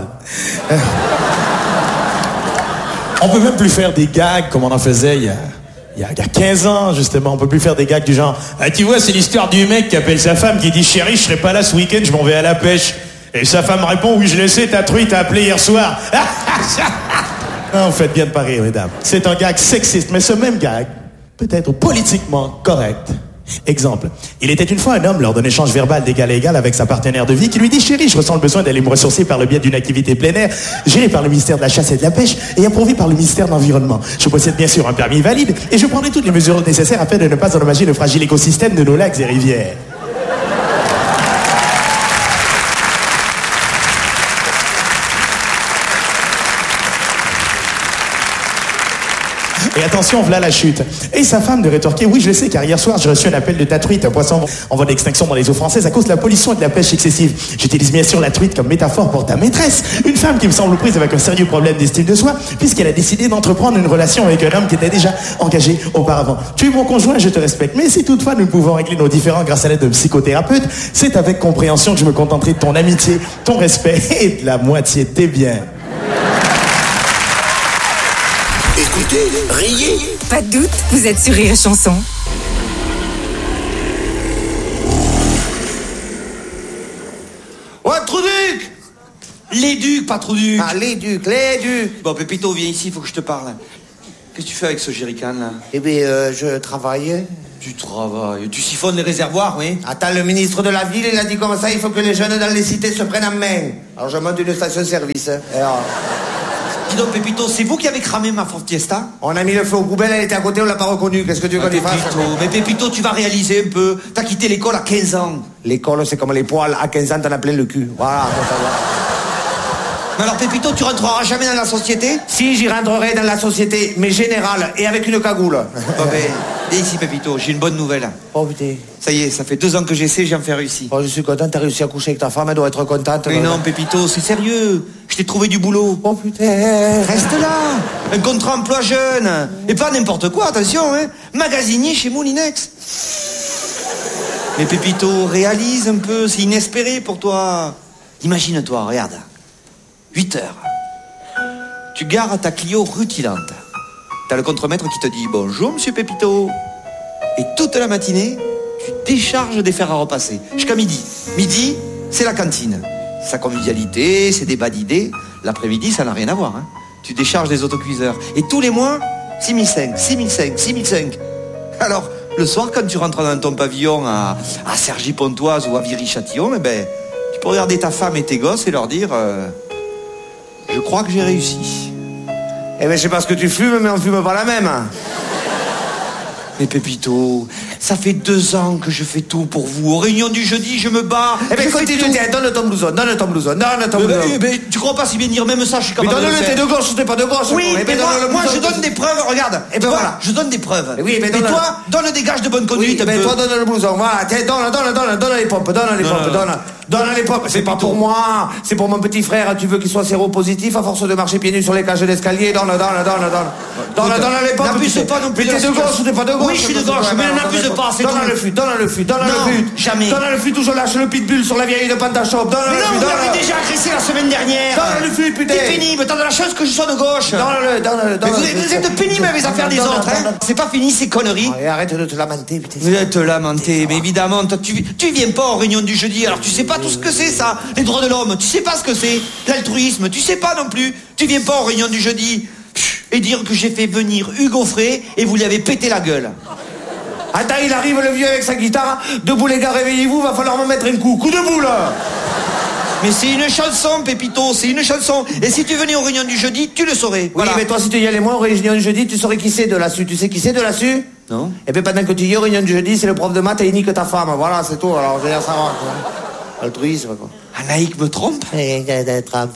S12: On peut même plus faire des gags comme on en faisait il y a 15 ans, justement. On peut plus faire des gags du genre « Ah, tu vois, c'est l'histoire du mec qui appelle sa femme, qui dit « Chérie, je serai pas là ce week-end, je m'en vais à la pêche. » Et sa femme répond « Oui, je le sais, ta truie t'a appelé hier soir. » Non, vous faites bien de pas rire, mesdames. C'est un gag sexiste, mais ce même gag peut être politiquement correct. Exemple. Il était une fois un homme lors d'un échange verbal d'égal à égal avec sa partenaire de vie qui lui dit « Chérie, je ressens le besoin d'aller me ressourcer par le biais d'une activité plein air, gérée par le ministère de la Chasse et de la Pêche et approuvée par le ministère de l'Environnement. Je possède bien sûr un permis valide et je prendrai toutes les mesures nécessaires afin de ne pas endommager le fragile écosystème de nos lacs et rivières. » Et attention, voilà la chute. Et sa femme de rétorquer « Oui, je le sais, car hier soir, j'ai reçu un appel de ta truite, un poisson en voie d'extinction dans les eaux françaises à cause de la pollution et de la pêche excessive. J'utilise bien sûr la truite comme métaphore pour ta maîtresse, une femme qui me semble prise avec un sérieux problème d'estime de soi, puisqu'elle a décidé d'entreprendre une relation avec un homme qui était déjà engagé auparavant. Tu es mon conjoint, je te respecte, mais si toutefois nous pouvons régler nos différends grâce à l'aide d'un psychothérapeute, c'est avec compréhension que je me contenterai de ton amitié, ton respect et de la moitié de tes biens. »
S5: Écoutez, riez.
S6: Pas de doute, vous êtes sur Rire et Chanson.
S13: Ouais, Trouduc! Les ducs, pas Trouduc.
S14: Ah, les ducs, les ducs.
S13: Bon, Pépito, viens ici, faut que je te parle. Qu'est-ce que tu fais avec ce jerrycan, là?
S14: Eh bien, je travaille.
S13: Tu travailles, tu siphonnes les réservoirs, oui.
S14: Attends, le ministre de la ville, il a dit comme ça, il faut que les jeunes dans les cités se prennent en main. Alors je monte une station-service.
S13: Dis donc, Pépito, c'est vous qui avez cramé ma Ford Fiesta?
S14: On a mis le feu aux poubelles, elle était à côté, on l'a pas reconnue. Qu'est-ce que tu veux qu'on y fasse?
S13: Mais Pépito, tu vas réaliser un peu. T'as quitté l'école à 15 ans.
S14: L'école, c'est comme les poils. À 15 ans, t'en as plein le cul. Voilà, bon, ça va.
S13: Mais alors, Pépito, tu rentreras jamais dans la société?
S14: Si, j'y rentrerai dans la société, mais générale, et avec une cagoule.
S13: Oh, ben, viens ici, Pépito, j'ai une bonne nouvelle.
S14: Oh, putain.
S13: Ça y est, ça fait 2 ans que j'essaie, j'ai enfin réussi.
S14: Oh, je suis content, t'as réussi à coucher avec ta femme, elle doit être contente.
S13: Mais non, Pépito, c'est sérieux. Je t'ai trouvé du boulot.
S14: Oh, putain.
S13: Reste là. Un contrat emploi jeune. Et pas n'importe quoi, attention, hein. Magasinier chez Moulinex. Mais Pépito, réalise un peu, c'est inespéré pour toi. Imagine-toi, regarde. 8 heures. Tu gares ta Clio rutilante. T'as le contremaître qui te dit « Bonjour, monsieur Pépito ». Et toute la matinée, tu décharges des fers à repasser. Jusqu'à midi. Midi, c'est la cantine. Sa convivialité, ses débats d'idées. L'après-midi, ça n'a rien à voir. Hein. Tu décharges des autocuiseurs. Et tous les mois, 6 500. Alors, le soir, quand tu rentres dans ton pavillon à Cergy-Pontoise ou à Viry-Châtillon, eh ben, tu peux regarder ta femme et tes gosses et leur dire je crois que j'ai réussi.
S14: Eh ben, je sais pas ce que tu fumes, mais on fume pas la même.
S13: Mais Pépito, ça fait 2 ans que je fais tout pour vous. Aux réunions du jeudi, je me bats.
S14: Eh ben, continue, donne ton blouson.
S13: Mais tu crois pas si bien dire, même ça, je suis capable de le faire.
S14: Mais donne-le, t'es de gauche ou t'es pas de gauche?
S13: Oui, mais moi, je donne des preuves, regarde.
S14: Et ben voilà.
S13: Je donne des preuves.
S14: Oui, mais
S13: toi, donne des gages de bonne conduite.
S14: Oui, mais toi, donne le blouson. Voilà, tiens, donne les pompes, donne les pompes. C'est pas pour moi, c'est pour mon petit frère. Tu veux qu'il soit séropositif à force de marcher pieds nus sur les cages d'escalier? Donne les pompes.
S13: N'abuse pas non plus.
S14: T'es de gauche ou t'es pas de gauche?
S13: Oui, je suis de gauche, mais n'abuse pas, c'est tout.
S14: Donne le fût.
S13: Jamais.
S14: Donne le fût, je lâche le pitbull sur la vieille de Pantachop.
S13: Mais non, vous l'avez déjà agressé la semaine dernière.
S14: Donne le fût, putain.
S13: T'es pénible, t'as de la chance que je sois de gauche.
S14: Donne-le.
S13: Vous êtes pénible avec les affaires des autres, hein. C'est pas fini, ces conneries.
S14: Arrête de te lamenter, putain.
S13: Vous êtes lamenté, mais évidemment, toi, tu viens pas aux réunions du jeudi, alors tu sais pas tout ce que c'est, ça. Les droits de l'homme, tu sais pas ce que c'est. L'altruisme, tu sais pas non plus. Tu viens pas aux réunions du jeudi. Et dire que j'ai fait venir Hugo Frey et vous lui avez pété la gueule.
S14: Attends, il arrive le vieux avec sa guitare. Debout les gars, réveillez-vous, va falloir me mettre un coup. Coup de boule.
S13: Mais c'est une chanson, Pépito, c'est une chanson. Et si tu venais aux réunions du jeudi, tu le saurais.
S14: Oui, mais toi, si tu y allais moins aux réunions du jeudi, tu saurais qui c'est de là-dessus. Tu sais qui c'est de là-dessus?
S13: Non.
S14: Et bien pendant que tu y es aux réunions du jeudi, c'est le prof de maths et il nique ta femme. Voilà, c'est tout. Alors, je veux dire, ça va, quoi. Altruisme, quoi.
S13: Anaïk me trompe?
S14: Trompe.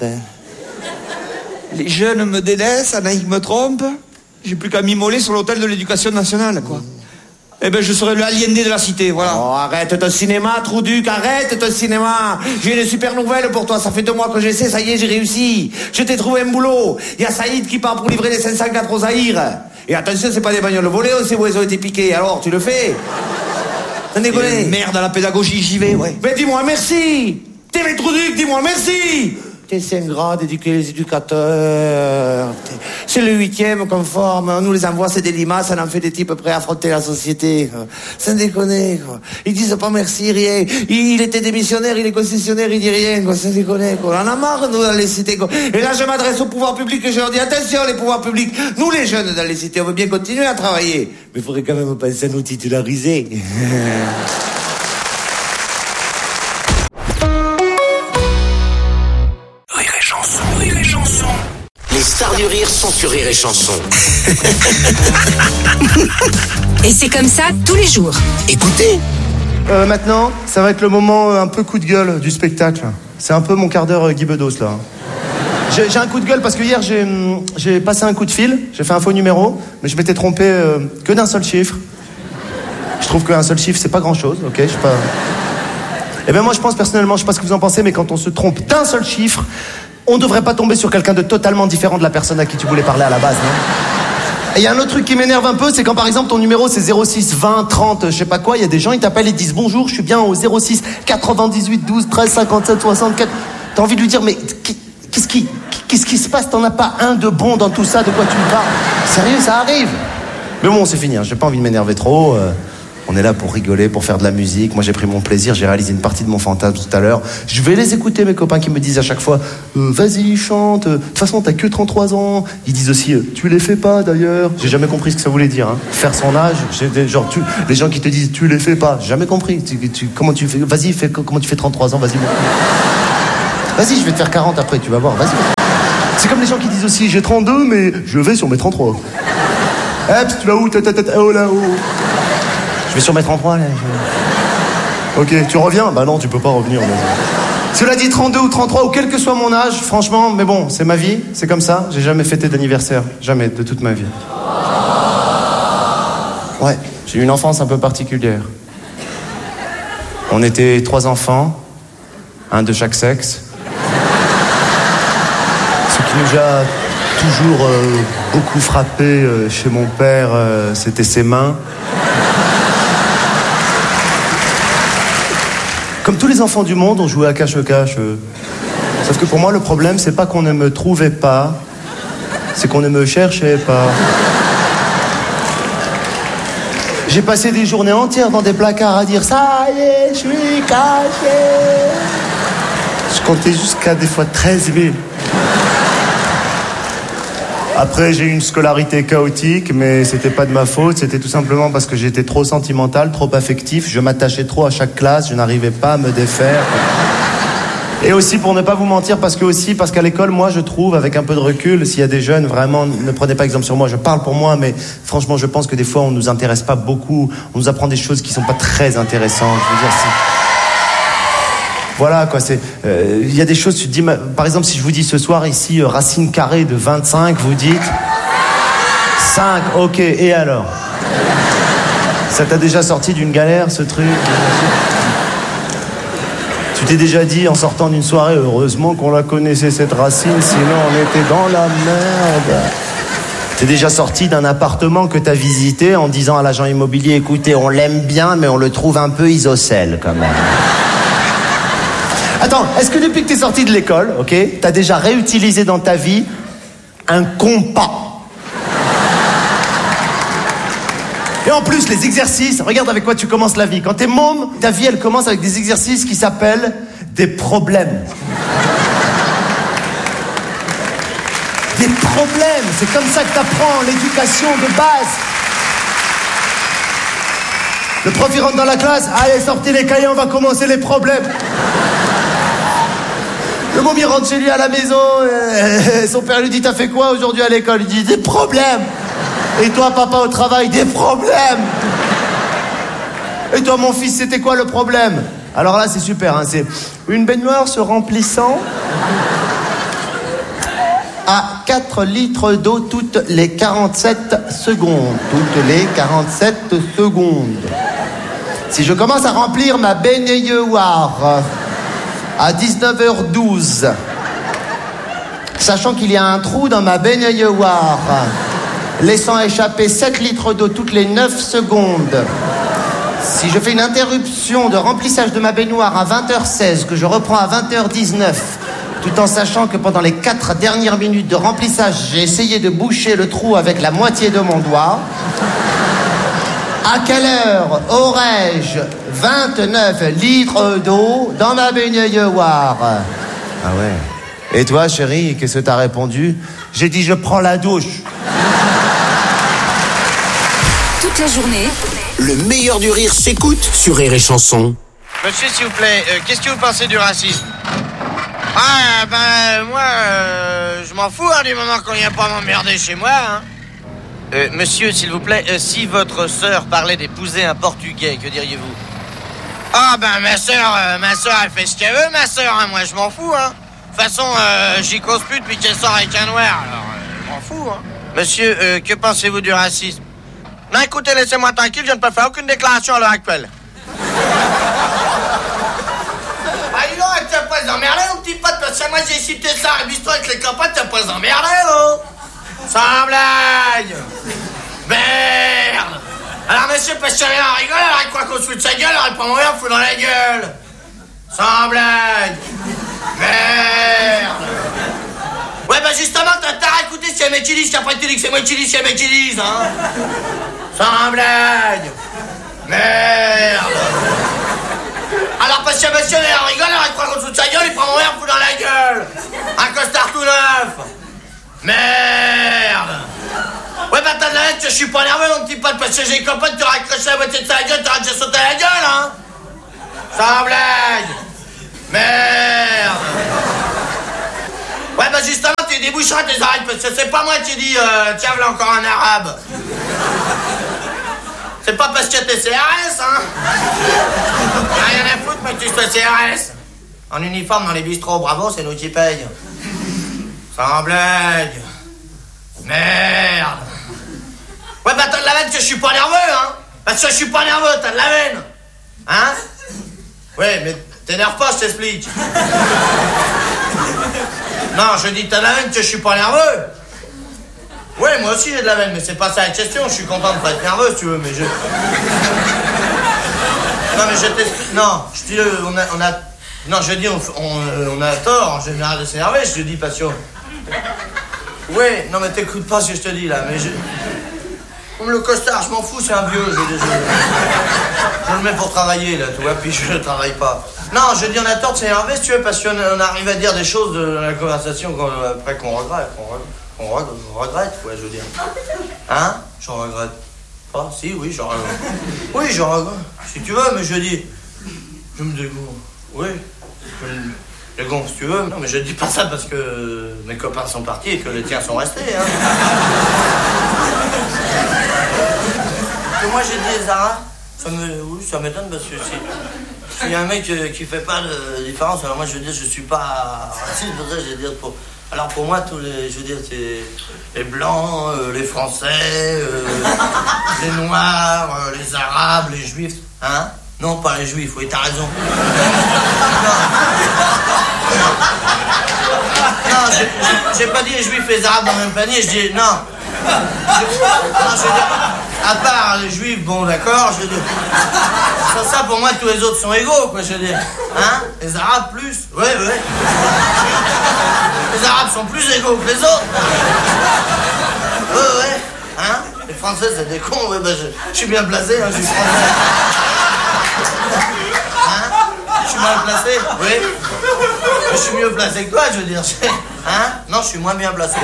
S13: Les jeunes me délaissent, Anaïk me trompe. J'ai plus qu'à m'immoler sur l'hôtel de l'éducation nationale, quoi. Eh ben, je serai le aliéné de la cité, voilà.
S14: Oh, arrête ton cinéma, Trouduc, arrête ton cinéma. J'ai une super nouvelle pour toi, ça fait 2 mois que j'essaie, ça y est, j'ai réussi. Je t'ai trouvé un boulot. Il y a Saïd qui part pour livrer les 504 aux Zaïre. Et attention, c'est pas des bagnoles volées, on sait où elles ont été piquées. Alors, tu le fais? T'en déconnes?
S13: Merde à la pédagogie, j'y vais, ouais.
S14: Mais dis-moi merci. T'es Trouduc, dis-moi merci. C'est un grade d'éduquer les éducateurs. C'est le 8e conforme. On nous les envoie, c'est des limaces, on en fait des types prêts à affronter la société. Sans déconner, quoi. Ils disent pas merci, rien. Il était démissionnaire, il est concessionnaire, il dit rien, quoi. Sans déconner, quoi. On en a marre, nous, dans les cités, quoi. Et là, je m'adresse au pouvoir public et je leur dis, attention, les pouvoirs publics. Nous, les jeunes, dans les cités, on veut bien continuer à travailler. Mais il faudrait quand même penser à nous titulariser.
S5: Les stars du rire sont sur Rire et Chanson.
S6: Et c'est comme ça tous les jours.
S5: Écoutez.
S15: Maintenant, ça va être le moment un peu coup de gueule du spectacle. C'est un peu mon quart d'heure Guy Bedos, là. J'ai un coup de gueule parce que hier, j'ai passé un coup de fil. J'ai fait un faux numéro, mais je m'étais trompé que d'un seul chiffre. Je trouve qu'un seul chiffre, c'est pas grand-chose, ok? Je sais pas... Eh bien, moi, je pense personnellement, je sais pas ce que vous en pensez, mais quand on se trompe d'un seul chiffre, on devrait pas tomber sur quelqu'un de totalement différent de la personne à qui tu voulais parler à la base, non? Et il y a un autre truc qui m'énerve un peu, c'est quand par exemple ton numéro c'est 06 20 30, je sais pas quoi, il y a des gens, ils t'appellent et disent bonjour, je suis bien au 06 98 12 13 57 64. T'as envie de lui dire, mais qu'est-ce qui se passe? T'en as pas un de bon dans tout ça, de quoi tu me parles? Sérieux, ça arrive? Mais bon, c'est fini, hein. J'ai pas envie de m'énerver trop. On est là pour rigoler, pour faire de la musique. Moi, j'ai pris mon plaisir, j'ai réalisé une partie de mon fantasme tout à l'heure. Je vais les écouter, mes copains qui me disent à chaque fois vas-y, chante. De toute façon, t'as que 33 ans. Ils disent aussi tu les fais pas d'ailleurs. J'ai jamais compris ce que ça voulait dire. Hein. Faire son âge, genre les gens qui te disent tu les fais pas. J'ai jamais compris. Comment tu fais? Vas-y, comment tu fais 33 ans? Vas-y. Vas-y, je vais te faire 40 après, tu vas voir. Vas-y. C'est comme les gens qui disent aussi j'ai 32, mais je vais sur mes 33. Tu vas où? Oh là, oh. Je vais sur mes 33 là. Ok, tu reviens? Bah non, tu peux pas revenir. Cela dit, 32 ou 33 ou quel que soit mon âge, franchement, mais bon, c'est ma vie, c'est comme ça. J'ai jamais fêté d'anniversaire, jamais de toute ma vie. Ouais, j'ai eu une enfance un peu particulière. On était 3 enfants, un de chaque sexe. Ce qui nous a toujours beaucoup frappé chez mon père, c'était ses mains. Comme tous les enfants du monde, on jouait à cache-cache. Sauf que pour moi, le problème, c'est pas qu'on ne me trouvait pas, c'est qu'on ne me cherchait pas. J'ai passé des journées entières dans des placards à dire « Ça y est, je suis caché !» Je comptais jusqu'à des fois 13 000. Après, j'ai eu une scolarité chaotique, mais c'était pas de ma faute. C'était tout simplement parce que j'étais trop sentimental, trop affectif. Je m'attachais trop à chaque classe. Je n'arrivais pas à me défaire. Et aussi, pour ne pas vous mentir, parce qu'à l'école, moi, je trouve, avec un peu de recul, s'il y a des jeunes, vraiment, ne prenez pas exemple sur moi. Je parle pour moi, mais franchement, je pense que des fois, on nous intéresse pas beaucoup. On nous apprend des choses qui sont pas très intéressantes. Je veux dire, voilà, quoi, il y a des choses, tu te dis, par exemple, si je vous dis ce soir ici, racine carrée de 25, vous dites 5, ok, et alors? Ça t'a déjà sorti d'une galère, ce truc? Tu t'es déjà dit, en sortant d'une soirée, heureusement qu'on la connaissait, cette racine, sinon on était dans la merde. T'es déjà sorti d'un appartement que t'as visité en disant à l'agent immobilier, écoutez, on l'aime bien, mais on le trouve un peu isocèle, quand même. Attends, est-ce que depuis que t'es sorti de l'école, ok, t'as déjà réutilisé dans ta vie un compas? Et en plus, les exercices, regarde avec quoi tu commences la vie. Quand t'es môme, ta vie, elle commence avec des exercices qui s'appellent des problèmes. Des problèmes, c'est comme ça que t'apprends l'éducation de base. Le prof, il rentre dans la classe, allez, sortez les cahiers, on va commencer les problèmes. Le môme, il rentre chez lui à la maison, son père lui dit, t'as fait quoi aujourd'hui à l'école? Il dit, des problèmes. Et toi, papa, au travail, des problèmes. Et toi, mon fils, c'était quoi le problème? Alors là, c'est super, hein, c'est une baignoire se remplissant à 4 litres d'eau toutes les 47 secondes. Toutes les 47 secondes. Si je commence à remplir ma baignoire à 19h12, sachant qu'il y a un trou dans ma baignoire, laissant échapper 7 litres d'eau toutes les 9 secondes. Si je fais une interruption de remplissage de ma baignoire à 20h16, que je reprends à 20h19, tout en sachant que pendant les 4 dernières minutes de remplissage, j'ai essayé de boucher le trou avec la moitié de mon doigt, à quelle heure aurais-je 29 litres d'eau dans ma baignoire? Ah ouais. Et toi, chérie, qu'est-ce que t'as répondu? J'ai dit, je prends la douche.
S6: Toute la journée,
S5: le meilleur du rire s'écoute sur Rire et Chanson.
S16: Monsieur, s'il vous plaît, qu'est-ce que vous pensez du racisme? Ah, ben, moi, je m'en fous, hein, du moment qu'on vient pas m'emmerder chez moi, hein. Monsieur, s'il vous plaît, si votre sœur parlait d'épouser un Portugais, que diriez-vous? Ah, ben, ma sœur, elle fait ce qu'elle veut, ma sœur, hein, moi, je m'en fous, hein. De toute façon, j'y cause plus depuis qu'elle sort avec un noir, alors, je m'en fous, hein. Monsieur, que pensez-vous du racisme? Non, écoutez, laissez-moi tranquille, je ne peux faire aucune déclaration à l'heure actuelle. Ah, dis donc, t'as pas emmerdé, mon petit pote, parce que moi j'ai cité ça, amuse-toi avec les copains, t'as pas emmerdé, oh. Sans blague. Merde. Alors, monsieur, parce que rien à rigoler, alors il croit qu'on se fout de sa gueule, alors il prend mon verre, fout dans la gueule. Sans blague. Merde. Ouais, bah justement, t'as à écouter si elle m'utilise, qu'après tu dis que c'est moi qui utilise, si elle m'utilise, hein. Sans blague. Merde. Alors parce que monsieur il rigole, il croit qu'on se fout de sa gueule, il prend mon verre, me fout dans la gueule. Un costard tout neuf. Merde. Ouais bah t'as de la haine que je suis pas nerveux mon petit pote, parce que j'ai une copain qui t'aurait accroché la moitié de sa gueule, t'aurais déjà sauté la gueule, hein. Sans blague. Merde. Ouais bah justement tu déboucheras tes oreilles, parce que c'est pas moi qui dis tiens voilà encore un arabe. C'est pas parce que t'es CRS, hein. Rien à foutre mais que tu sois CRS. En uniforme dans les bistrots, bravo, c'est nous qui payent. Sans blague. Merde. Ouais bah t'as de la veine que je suis pas nerveux, hein. Parce que je suis pas nerveux, t'as de la veine. Hein. Ouais mais t'énerve pas, je t'explique. Non, je dis t'as de la veine que je suis pas nerveux. Ouais, moi aussi j'ai de la veine, mais c'est pas ça la question, je suis content de pas être nerveux si tu veux, mais je... Non mais je t'explique, non, je dis, on a... Non, je dis, on a tort en général de s'énerver, je te dis parce que... Ouais, non mais t'écoutes pas ce que je te dis là, mais je... Comme le costard, je m'en fous, c'est un vieux, je le mets pour travailler là, tu vois, puis je ne travaille pas. Non, je dis on a tort de s'énerver si tu veux, parce qu'on arrive à dire des choses dans la conversation après qu'on regrette. On regrette, quoi, je veux dire. Hein? J'en regrette pas. Si, oui, j'en regrette. Oui, j'en regrette. Si tu veux, mais je dis... Je me dégoûte. Oui. Je me dégoûte, si tu veux. Non, mais je dis pas ça parce que mes copains sont partis et que les tiens sont restés, hein. Que moi, j'ai dit les Arabes, oui, ça m'étonne parce que s'il y a un mec qui fait pas de différence, alors moi, je veux dire, je suis pas raciste, pour ça, je veux dire, alors pour moi, tous les, je veux dire, c'est les Blancs, les Français, les Noirs, les Arabes, les Juifs, hein? Non, pas les Juifs, oui, t'as raison. Non, j'ai pas dit les Juifs et les Arabes dans le même panier, je dis, non. Je veux dire, à part les Juifs, bon, d'accord, je veux dire. Sans ça, pour moi, tous les autres sont égaux, quoi, je veux dire. Hein? Les Arabes, plus. Ouais. Les Arabes sont plus égaux que les autres. Ouais. Hein? Les Français, c'est des cons. Ouais, bah, je suis bien placé, hein, je suis français. Hein? Je suis mal placé. Oui. Je suis mieux placé que toi, je veux dire. Hein? Non, je suis moins bien placé.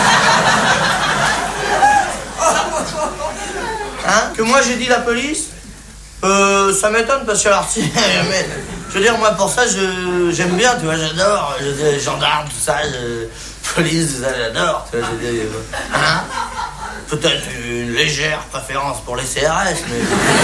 S16: Hein? Que moi, j'ai dit la police? Ça m'étonne parce que alors si... mais, je veux dire, moi, pour ça, j'aime bien, tu vois, j'adore. Je veux dire, les gendarmes, tout ça, police, tout ça, j'adore, tu vois, je veux dire, hein? Peut-être une légère préférence pour les CRS, mais...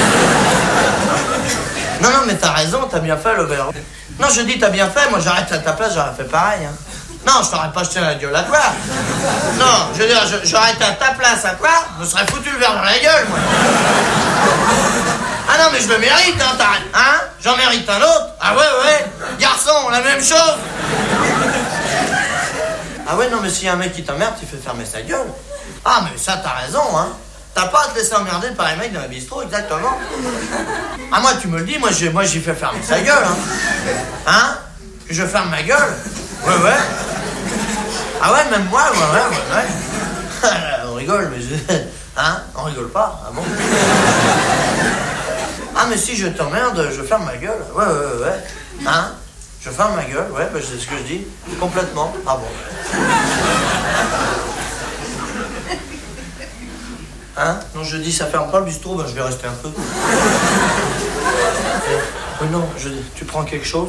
S16: Non, mais t'as raison, t'as bien fait, Lobert. Non, je dis, t'as bien fait, moi, j'arrête à ta place, j'aurais fait pareil, hein. Non, je t'aurais pas jeté la gueule à toi. Non, je veux dire, j'aurais été à ta place à toi, je me serais foutu le verre dans la gueule, moi. Ah non, mais je le mérite, hein, hein? J'en mérite un autre. Ah ouais. Garçon, la même chose. Ah ouais, non, mais s'il y a un mec qui t'emmerde, il fait fermer sa gueule. Ah, mais ça, t'as raison, hein. T'as pas à te laisser emmerder par les mecs dans la bistrot, exactement. Ah, moi, tu me le dis, moi, j'y fais fermer sa gueule, hein. Hein? Que je ferme ma gueule? Ouais. Ah ouais, même moi, ouais. On rigole, mais hein? On rigole pas, ah bon? Ah, mais si je t'emmerde, je ferme ma gueule. Ouais. Hein? Je ferme ma gueule, ouais, bah, c'est ce que je dis. Complètement. Ah bon. Hein? Non, je dis, ça ferme pas le bistrot, bah, je vais rester un peu. Oui, non, tu prends quelque chose?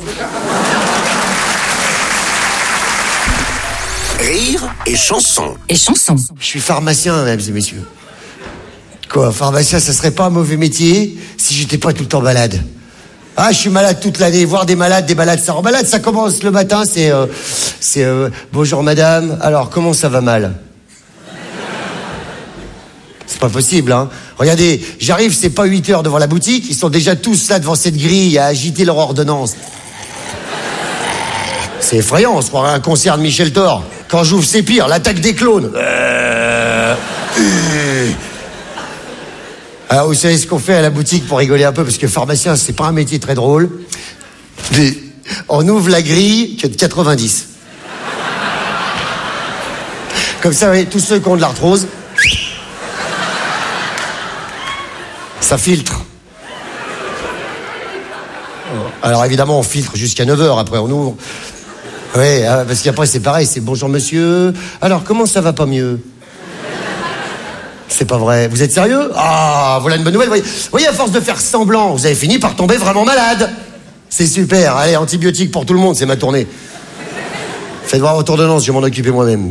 S5: Rire et chanson.
S4: Je suis pharmacien, mesdames et messieurs. Quoi, pharmacien, ça serait pas un mauvais métier si j'étais pas tout le temps malade. Ah, je suis malade toute l'année. Voir des malades, ça rend malade. Ça commence le matin, c'est bonjour madame. Alors, comment ça va mal? C'est pas possible, hein. Regardez, j'arrive, c'est pas 8 heures devant la boutique. Ils sont déjà tous là devant cette grille à agiter leur ordonnance. C'est effrayant, on se croirait à un concert de Michel Thor. Quand j'ouvre, c'est pire, l'attaque des clones. Alors, vous savez ce qu'on fait à la boutique pour rigoler un peu, parce que pharmacien, c'est pas un métier très drôle. Mais on ouvre la grille que de 90. Comme ça, vous voyez, tous ceux qui ont de l'arthrose, ça filtre. Alors évidemment, on filtre jusqu'à 9h, après on ouvre. Oui, parce qu'après c'est pareil, c'est bonjour monsieur. Alors, comment ça va pas mieux? C'est pas vrai. Vous êtes sérieux? Ah, voilà une bonne nouvelle. Vous voyez, à force de faire semblant, vous avez fini par tomber vraiment malade. C'est super. Allez, antibiotiques pour tout le monde, c'est ma tournée. Faites voir autour de Lens, je vais m'en occuper moi-même.